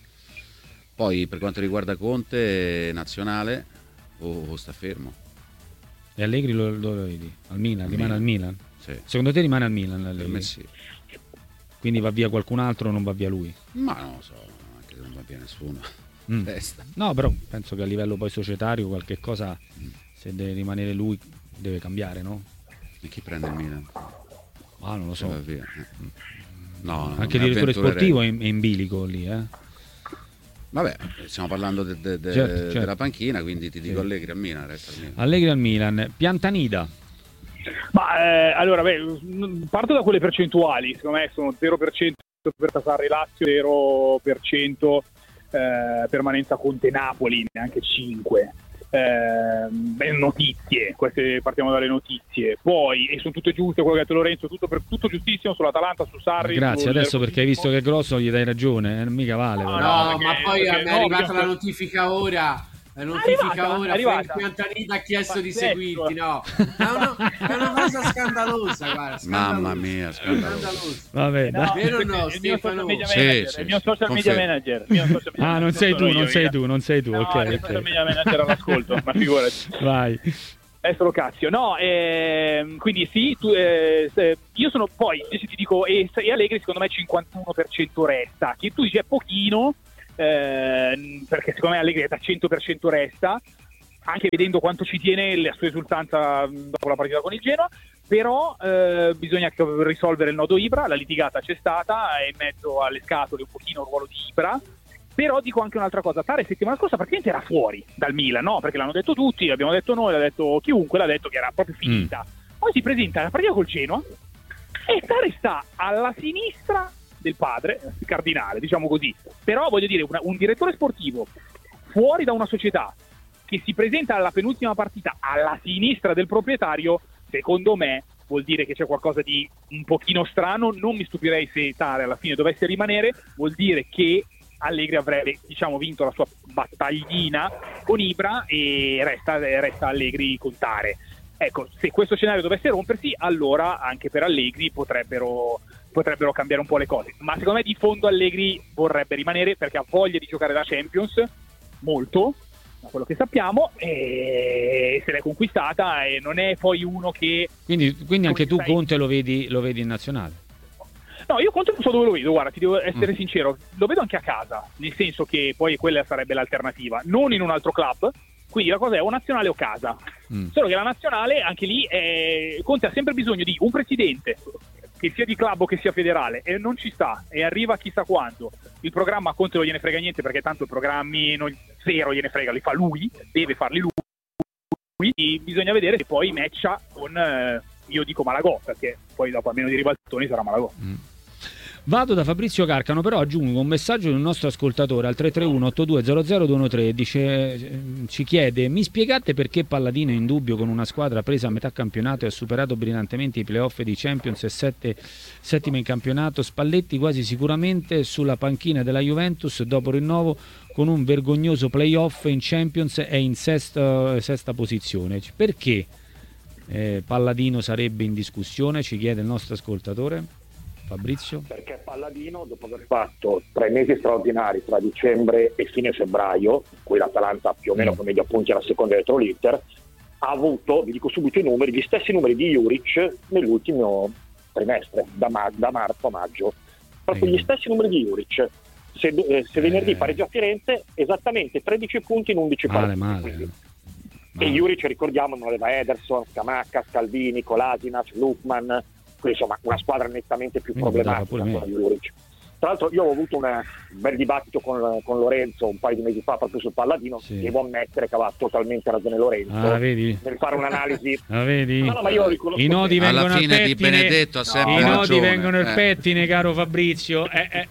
Poi per quanto riguarda Conte, nazionale o sta fermo? E Allegri dove vedi? Al Milan? Rimane al Milan? Sì. Secondo te rimane al Milan? Per me sì. Quindi va via qualcun altro o non va via lui? Ma non lo so, anche se non va via nessuno. No, però penso che a livello poi societario qualche cosa, se deve rimanere lui, deve cambiare, no? E chi prende il Milan? Non lo so. Va via. No, anche il direttore sportivo è in bilico lì, Vabbè, stiamo parlando certo. Della panchina, quindi ti dico Allegri al Milan, resta al Milan. Allegri al Milan. Piantanida. Allora, parto da quelle percentuali. Secondo me sono 0% per Sarri Lazio, 0% permanenza Conte Napoli, neanche 5. notizie, queste partiamo dalle notizie, poi e sono tutte giuste, quello che ha detto Lorenzo, tutto giustissimo sull'Atalanta, su Sarri. Grazie, adesso perché hai visto che è grosso gli dai ragione, mica vale. No, ma poi è arrivata la notifica ora. La notifica ora, Frank Piantanita ha chiesto di seguirti, no? È una cosa scandalosa, guarda, mamma mia, scandalosa. Vabbè, no, vero o no, Stefano? Il mio social media manager. Non sei tu, no, ok. Il social media manager all'ascolto, ma figurati. Vai. È solo Cazio. No, quindi sì, io sono poi, se ti dico, e Allegri secondo me 51% resta, che tu dici è pochino, perché secondo me Allegri da 100% resta, anche vedendo quanto ci tiene la sua esultanza dopo la partita con il Genoa, però bisogna risolvere il nodo Ibra, la litigata c'è stata, è in mezzo alle scatole un pochino il ruolo di Ibra, però dico anche un'altra cosa, Tare settimana scorsa praticamente era fuori dal Milan, no? Perché l'hanno detto tutti, l'abbiamo detto noi, l'ha detto chiunque, l'ha detto che era proprio finita. Poi si presenta la partita col Genoa e Tare sta alla sinistra del padre, il cardinale, diciamo così. Però voglio dire, un direttore sportivo fuori da una società che si presenta alla penultima partita alla sinistra del proprietario, secondo me vuol dire che c'è qualcosa di un pochino strano. Non mi stupirei se Tare alla fine dovesse rimanere, vuol dire che Allegri avrebbe, diciamo, vinto la sua battaglina con Ibra e resta Allegri con Tare. Ecco, se questo scenario dovesse rompersi, allora anche per Allegri potrebbero cambiare un po' le cose, ma secondo me di fondo Allegri vorrebbe rimanere perché ha voglia di giocare la Champions molto, da quello che sappiamo, e se l'è conquistata e non è poi uno che... Quindi anche tu Conte lo vedi in nazionale? No, io Conte non so dove lo vedo, guarda, ti devo essere sincero, lo vedo anche a casa, nel senso che poi quella sarebbe l'alternativa, non in un altro club, quindi la cosa è o nazionale o casa, solo che la nazionale anche lì Conte ha sempre bisogno di un presidente che sia di club o che sia federale, e non ci sta, e arriva chissà quando. Il programma a Conte non gliene frega niente, perché tanto i programmi zero gliene frega, li fa lui, deve farli lui, e bisogna vedere se poi matcha con, io dico Malagò, perché poi dopo almeno di ribaltoni sarà Malagò. Vado da Fabrizio Carcano, però aggiungo un messaggio di un nostro ascoltatore al 331-8200-213, dice, ci chiede: mi spiegate perché Palladino è in dubbio con una squadra presa a metà campionato e ha superato brillantemente i playoff di Champions e settima in campionato? Spalletti quasi sicuramente sulla panchina della Juventus dopo rinnovo con un vergognoso playoff in Champions e in sesta posizione. Perché Palladino sarebbe in discussione, ci chiede il nostro ascoltatore Fabrizio? Perché Palladino, dopo aver fatto 3 mesi straordinari tra dicembre e fine febbraio, in cui l'Atalanta più o meno con medio punti era seconda dietro l'Inter, ha avuto, vi dico subito i numeri, gli stessi numeri di Juric nell'ultimo trimestre, da marzo a maggio. Proprio gli stessi numeri di Juric. Se venerdì pareggia a Firenze, esattamente 13 punti in 11 partite. E Juric, ricordiamo, non aveva Ederson, Scamacca, Scalvini, Kolasinac, Lukman, quindi insomma una squadra nettamente più problematica di Juric. Tra l'altro io ho avuto un bel dibattito con Lorenzo un paio di mesi fa proprio sul Palladino, devo ammettere che aveva totalmente ragione Lorenzo nel fare un'analisi. Vedi? No, ma io i nodi vengono alla fine al di Benedetto ha sempre i nodi ragione. Vengono al pettine, caro Fabrizio.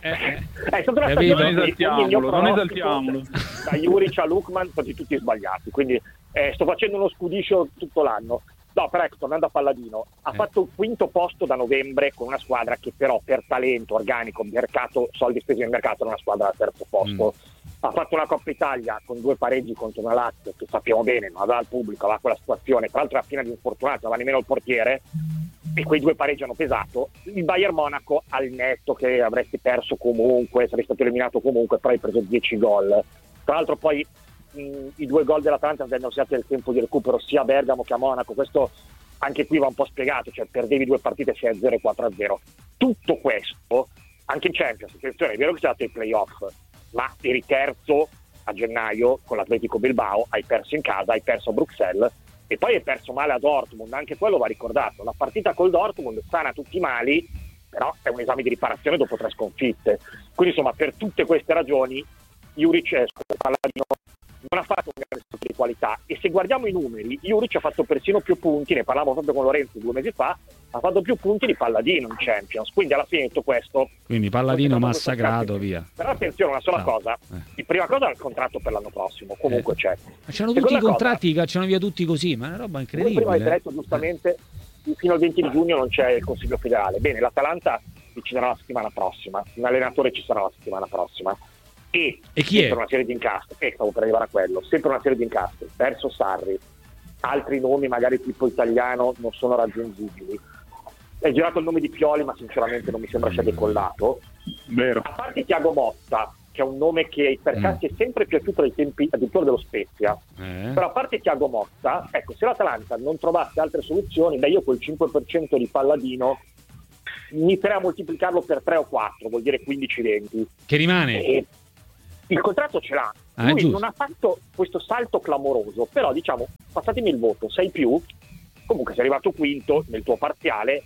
Non esaltiamolo. Da Juric a Lukman sono tutti sbagliati, quindi sto facendo uno scudiscio tutto l'anno. No, però ecco, tornando a Palladino, ha fatto il quinto posto da novembre con una squadra che però per talento organico, mercato, soldi spesi nel mercato, era una squadra al terzo posto. Ha fatto una Coppa Italia con 2 pareggi contro una Lazio che sappiamo bene, non aveva il pubblico, aveva quella situazione, tra l'altro era piena di infortunati, non aveva nemmeno il portiere, e quei 2 pareggi hanno pesato. Il Bayern Monaco al netto che avresti perso comunque, saresti stato eliminato comunque, però hai preso 10 gol. Tra l'altro poi i 2 gol dell'Atalanta vennero usati nel tempo di recupero sia a Bergamo che a Monaco, questo anche qui va un po' spiegato, cioè perdevi 2 partite 6-0 e 4-0. Tutto questo anche in Champions, attenzione, è vero che sei stato ai playoff, ma eri terzo a gennaio con l'Atletico Bilbao, hai perso in casa, hai perso a Bruxelles e poi hai perso male a Dortmund, anche quello va ricordato. La partita col Dortmund sana tutti i mali, però è un esame di riparazione dopo 3 sconfitte. Quindi insomma, per tutte queste ragioni Juric, Palladino, non ha fatto un grande salto di qualità, e se guardiamo i numeri, Juric ha fatto persino più punti, ne parlavo proprio con Lorenzo 2 mesi fa, ha fatto più punti di Palladino in Champions, quindi alla fine tutto questo... Quindi Palladino massacrato, via. Però attenzione, una sola cosa, la prima cosa è il contratto per l'anno prossimo, comunque c'è. Ma c'hanno tutti i contratti che cacciano via tutti così, ma è una roba incredibile. Prima avete detto giustamente, fino al 20 di giugno non c'è il Consiglio federale. Bene, l'Atalanta ci sarà la settimana prossima, un allenatore ci sarà la settimana prossima. E chi è? Una serie di incastri, stavo per arrivare a quello, sempre una serie di incastri verso Sarri, altri nomi magari tipo italiano non sono raggiungibili. È girato il nome di Pioli, ma sinceramente non mi sembra sia decollato. Vero. A parte Thiago Motta, che è un nome che per Cassi è sempre piaciuto ai tempi addirittura dello Spezia, però a parte Thiago Motta, ecco, se l'Atalanta non trovasse altre soluzioni, io quel 5% di Palladino inizierei a moltiplicarlo per 3 o 4, vuol dire 15-20. Che rimane? Il contratto ce l'ha. Lui non ha fatto questo salto clamoroso, però diciamo, passatemi il voto, 6 più, comunque sei arrivato quinto nel tuo parziale,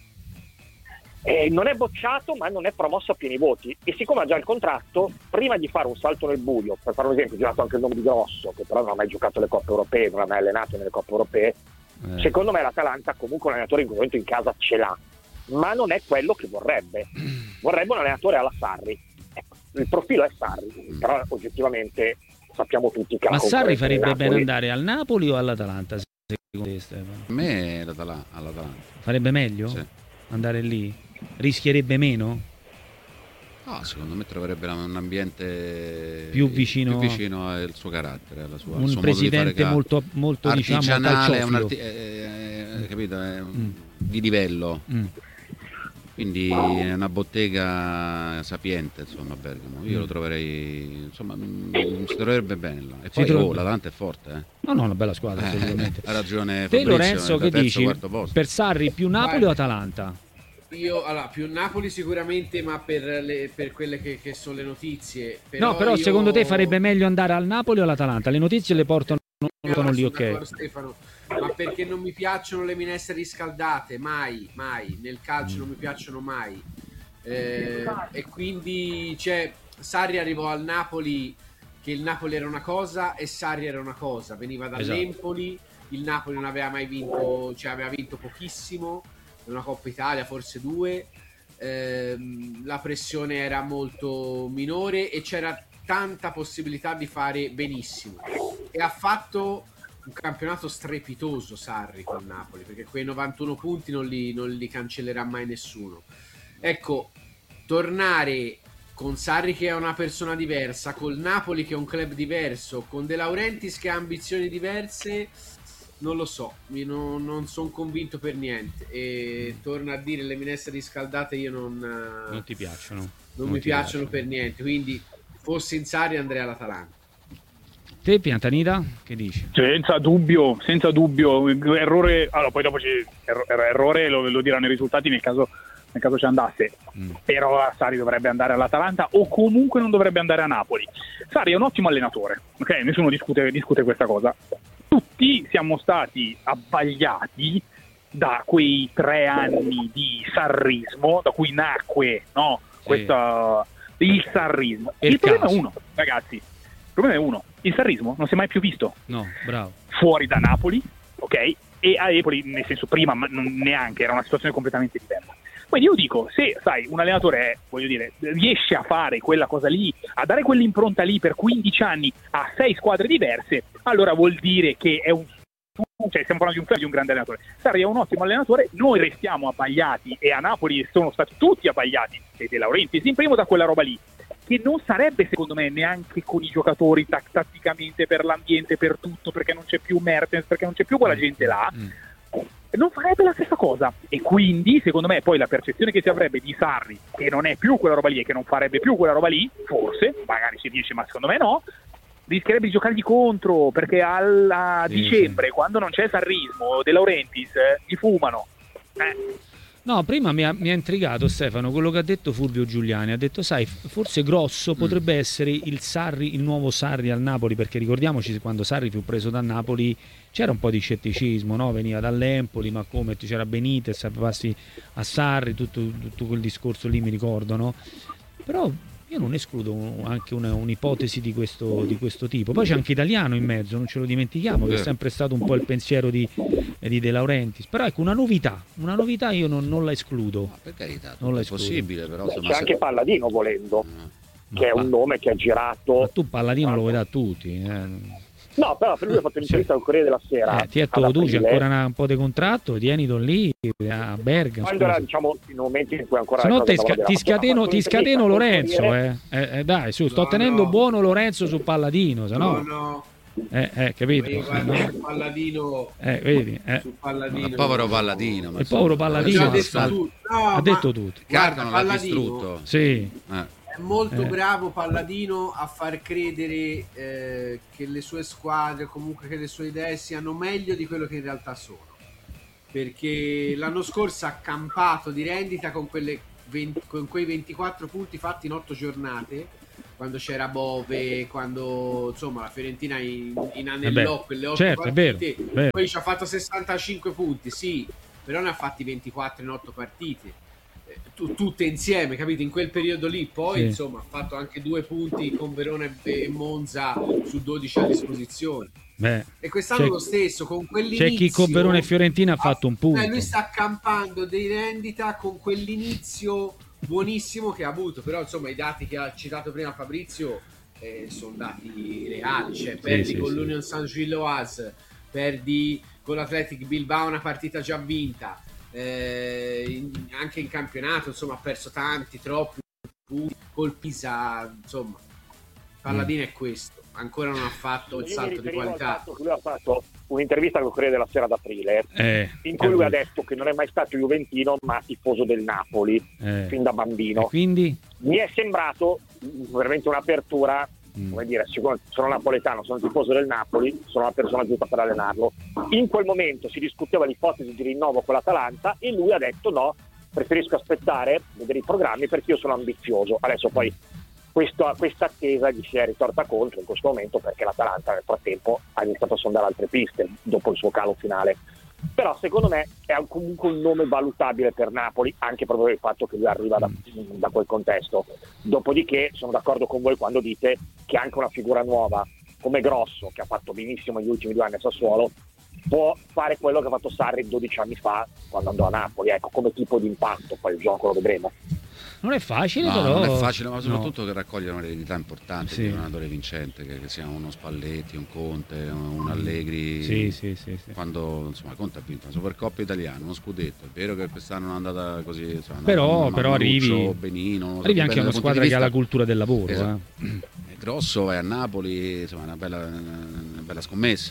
non è bocciato ma non è promosso a pieni voti, e siccome ha già il contratto, prima di fare un salto nel buio, per fare un esempio, ho girato anche il nome di Grosso, che però non ha mai giocato le coppe europee, non ha mai allenato nelle coppe europee, secondo me l'Atalanta comunque un allenatore in quel momento in casa ce l'ha, ma non è quello che vorrebbe un allenatore alla Sarri. Il profilo è Sarri, però oggettivamente sappiamo tutti che... Ma Sarri farebbe bene andare al Napoli o all'Atalanta, secondo te, Stefano? A me all'Atalanta. Farebbe meglio? Sì. Andare lì? Rischierebbe meno? No, secondo me troverebbe un ambiente più vicino al suo carattere, alla sua, un presidente molto artigianale, diciamo, capito? Di livello. Quindi è una bottega sapiente, insomma, a Bergamo. Io lo troverei, insomma, si troverebbe bene là. E poi l'Atalanta è forte, No, una bella squadra, assolutamente. Ha ragione Te, Fabrizio, Lorenzo, che dici? Per Sarri più Napoli o Atalanta? Io più Napoli sicuramente, ma per quelle che sono le notizie. Però secondo te farebbe meglio andare al Napoli o all'Atalanta? Le notizie le portano lì, ok? Stefano, ma perché non mi piacciono le minestre riscaldate, mai, nel calcio non mi piacciono mai, e quindi Sarri arrivò al Napoli che il Napoli era una cosa e Sarri era una cosa, veniva dall'Empoli, il Napoli non aveva mai vinto, aveva vinto pochissimo, una Coppa Italia, forse 2, la pressione era molto minore e c'era tanta possibilità di fare benissimo, e ha fatto un campionato strepitoso Sarri con Napoli, perché quei 91 punti non li cancellerà mai nessuno. Ecco, tornare con Sarri che è una persona diversa, col Napoli che è un club diverso, con De Laurentiis che ha ambizioni diverse, non lo so, non sono convinto per niente, e torno a dire, le minestre riscaldate io non ti piacciono, non mi piacciono per niente, quindi fossi in Sarri andrei all'Atalanta. Te, Piantanida, che dici? Senza dubbio, errore, allora poi dopo errore lo diranno i risultati nel caso ci andasse, però Sarri dovrebbe andare all'Atalanta o comunque non dovrebbe andare a Napoli. Sarri è un ottimo allenatore, ok? Nessuno discute questa cosa. Tutti siamo stati abbagliati da quei 3 anni di sarrismo, da cui nacque, no? Il sarrismo. Il problema è uno, ragazzi. Il problema è uno. Il sarrismo non si è mai più visto. No, bravo. Fuori da Napoli, ok? E a Napoli, nel senso, prima ma non neanche, era una situazione completamente diversa. Quindi io dico, se sai, un allenatore riesce a fare quella cosa lì, a dare quell'impronta lì per 15 anni a 6 squadre diverse, allora vuol dire che è stiamo parlando di un grande allenatore. Sarri è un ottimo allenatore, noi restiamo abbagliati, e a Napoli sono stati tutti abbagliati, e De Laurentiis in primo, da quella roba lì, che non sarebbe secondo me neanche con i giocatori tatticamente, per l'ambiente, per tutto, perché non c'è più Mertens, perché non c'è più quella gente là, non farebbe la stessa cosa, e quindi secondo me poi la percezione che si avrebbe di Sarri, che non è più quella roba lì e che non farebbe più quella roba lì, forse, magari si dice, ma secondo me no, rischierebbe di giocargli contro, perché a dicembre, quando non c'è sarrismo, De Laurentiis, gli fumano. No, prima mi ha intrigato, Stefano, quello che ha detto Fulvio Giuliani. Ha detto, sai, forse Grosso potrebbe essere il nuovo Sarri al Napoli, perché ricordiamoci, quando Sarri fu preso da Napoli c'era un po' di scetticismo, no? Veniva dall'Empoli, ma come, c'era Benitez, passi a Sarri, tutto quel discorso lì, mi ricordo, no? Però io non escludo anche un'ipotesi di questo tipo. Poi c'è anche Italiano in mezzo, non ce lo dimentichiamo, che è sempre stato un po' il pensiero di De Laurentiis. Però ecco, una novità io non la escludo. Ma per carità, non è possibile, però c'è anche Palladino volendo, che è un nome che ha girato. Ma tu Palladino lo vuoi da tutti, No, però per lui ha fatto un'intervista al Corriere della Sera. Tu c'è ancora un po' di contratto, tienilo lì a Bergamo. Quando era, diciamo, in un momento in cui ancora. Se no ti scateno Lorenzo, dai, su, sto tenendo buono Lorenzo su Palladino, se no. No. Capito? Palladino, vedi, su Palladino. Il povero Palladino. Il povero Palladino ha detto tutto. Guarda, l'ha distrutto. Sì. È molto bravo Palladino a far credere che le sue squadre, comunque che le sue idee siano meglio di quello che in realtà sono, perché l'anno scorso ha campato di rendita con quei 24 punti fatti in 8 giornate, quando c'era Bove, quando insomma la Fiorentina inanellò quelle 8 partite, vero. Poi ci ha fatto 65 punti, sì, però ne ha fatti 24 in 8 partite. Tutte insieme, capito? In quel periodo lì, poi sì. Insomma ha fatto anche 2 punti con Verona e Monza su 12 a disposizione. E quest'anno lo stesso, con quell'inizio. C'è chi con Verona e Fiorentina ha fatto un punto. Lui sta accampando dei rendita con quell'inizio buonissimo che ha avuto, però insomma i dati che ha citato prima Fabrizio sono dati reali, cioè perdi con l'Union Saint-Gilloise, perdi con l'Athletic Bilbao una partita già vinta. Anche in campionato insomma ha perso troppi punti col Pisa, insomma Palladino è questo, ancora non ha fatto il salto di qualità. Lui ha fatto un'intervista con il Corriere della Sera ad aprile in cui lui ha detto che non è mai stato juventino ma tifoso del Napoli fin da bambino, quindi mi è sembrato veramente un'apertura. Come dire, sono napoletano, sono tifoso del Napoli, sono la persona giusta per allenarlo. In quel momento si discuteva l'ipotesi di rinnovo con l'Atalanta e lui ha detto no, preferisco aspettare, vedere i programmi perché io sono ambizioso. Adesso poi questa attesa gli si è ritorta contro in questo momento perché l'Atalanta nel frattempo ha iniziato a sondare altre piste dopo il suo calo finale. Però secondo me è comunque un nome valutabile per Napoli, anche proprio per il fatto che lui arriva da quel contesto. Dopodiché sono d'accordo con voi quando dite che anche una figura nuova come Grosso, che ha fatto benissimo negli ultimi 2 anni a Sassuolo, può fare quello che ha fatto Sarri 12 anni fa quando andò a Napoli. Ecco, come tipo di impatto, poi il gioco lo vedremo. Non è facile, no, però. Non è facile, ma soprattutto che raccogliere un'eredità importante di un allenatore vincente, che sia uno Spalletti, un Conte, un Allegri. Sì. Quando insomma Conte ha vinto una Supercoppa italiana, uno scudetto. È vero che quest'anno non è andata così, insomma, però arrivi benino, arrivi anche a una squadra che ha la cultura del lavoro. Esatto. È grosso, vai a Napoli, insomma, è una bella scommessa.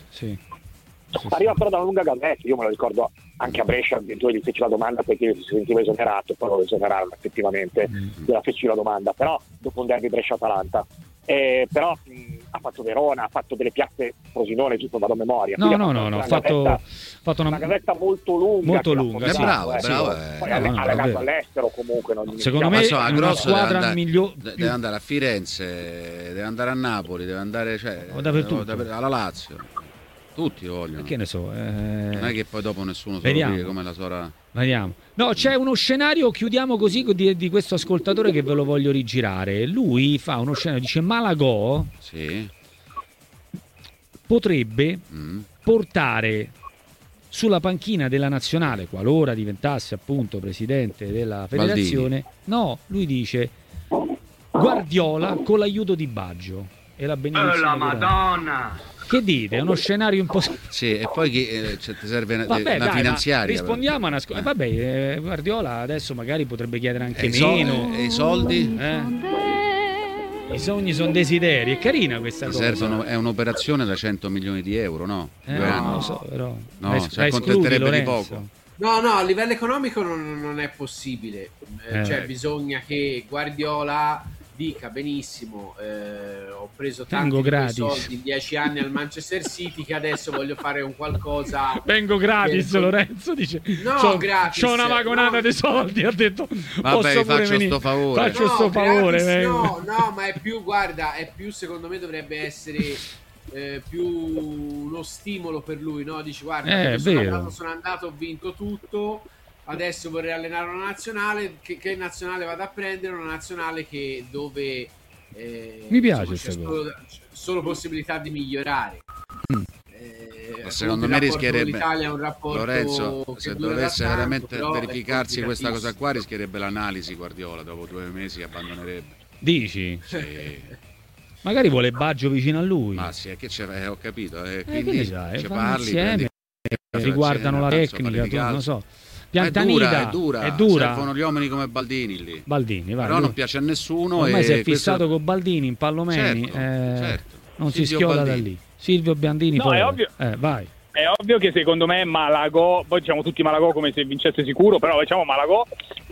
Arriva però da una lunga gavetta, io me lo ricordo anche a Brescia, tu gli feci la domanda perché si sentiva esonerato, poi lo esonerarono effettivamente, gliela feci la domanda, però dopo un derby Brescia-Atalanta, però ha fatto Verona, ha fatto delle piazze Frosinone, giusto vado a memoria. Ha fatto una gavetta molto lunga. È bravo. Poi ha allenato all'estero comunque. Secondo me è una squadra migliore. Deve andare a Firenze, deve andare a Napoli, deve andare alla Lazio. Tutti vogliono. Che ne so. Non è che poi dopo nessuno sa dire come la sora. Vediamo. No, c'è uno scenario, chiudiamo così, di questo ascoltatore che ve lo voglio rigirare. Lui fa uno scenario, dice Malagò potrebbe portare sulla panchina della nazionale, qualora diventasse appunto presidente della federazione. Maldini. No, lui dice Guardiola con l'aiuto di Baggio e la benedizione. La Madonna! Che dite? È uno scenario un po'. Sì, e poi ti serve una finanziaria. Rispondiamo a una Guardiola adesso magari potrebbe chiedere anche meno. E i soldi? I sogni sono desideri. È carina questa cosa. È un'operazione da 100 milioni di euro, no? Non lo so, però. No, si accontenterebbe di poco. No, a livello economico non è possibile. Cioè, bisogna che Guardiola dica benissimo, ho preso tanti soldi in 10 anni al Manchester City che adesso voglio fare un qualcosa. Vengo gratis, Lorenzo dice. Gratis. C'ho una vagonata di soldi, ha detto. Vabbè, faccio sto favore. Gratis, no, ma è più, guarda, secondo me dovrebbe essere più uno stimolo per lui, no? Dici guarda, sono andato, ho vinto tutto. adesso vorrei allenare una nazionale, che nazionale vado a prendere? Una nazionale dove mi piace, insomma, c'è solo possibilità di migliorare. Secondo me rischierebbe l'Italia è un rapporto, Lorenzo, se dovesse veramente però verificarsi questa cosa qua, rischierebbe l'analisi. Guardiola dopo 2 mesi abbandonerebbe. Dici? Sì. Magari vuole Baggio vicino a lui. Ma sì, è che ho capito, quindi ci parli insieme, riguardano la tecnica, non so. Piantanida è dura. Servono gli uomini come Baldini lì. Baldini, vai, però non piace a nessuno. Ormai si è fissato con Baldini in Pallomeni, certo. Non Silvio si schioda Baldini. da lì. Silvio Biandini, no, poi è ovvio. Vai. È ovvio che secondo me Malagò, poi diciamo tutti Malagò come se vincesse sicuro, però diciamo Malagò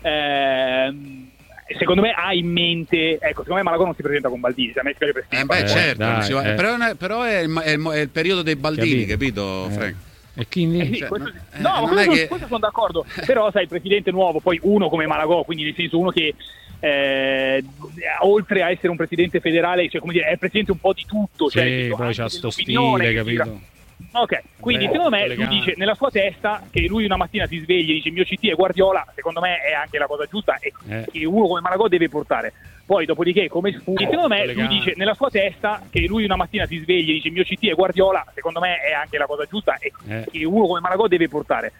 secondo me ha in mente, ecco, secondo me Malagò non si presenta con Baldini, a me certo, però è il periodo dei Baldini, capito Frank? E quindi questo sono d'accordo, però sai, il presidente nuovo, poi uno come Malagò, quindi nel senso uno che oltre a essere un presidente federale, cioè come dire, è il presidente un po' di tutto, sì, poi c'ha sto stile, capito? Ok, quindi secondo me lui dice nella sua testa che lui una mattina si sveglia e dice il mio CT è Guardiola, secondo me è anche la cosa giusta e che uno come Malagò deve portare. Poi dopodiché come sfugge, secondo me lui dice nella sua testa che lui una mattina si sveglia e dice il mio CT è Guardiola, secondo me è anche la cosa giusta e che uno come Malagò deve portare.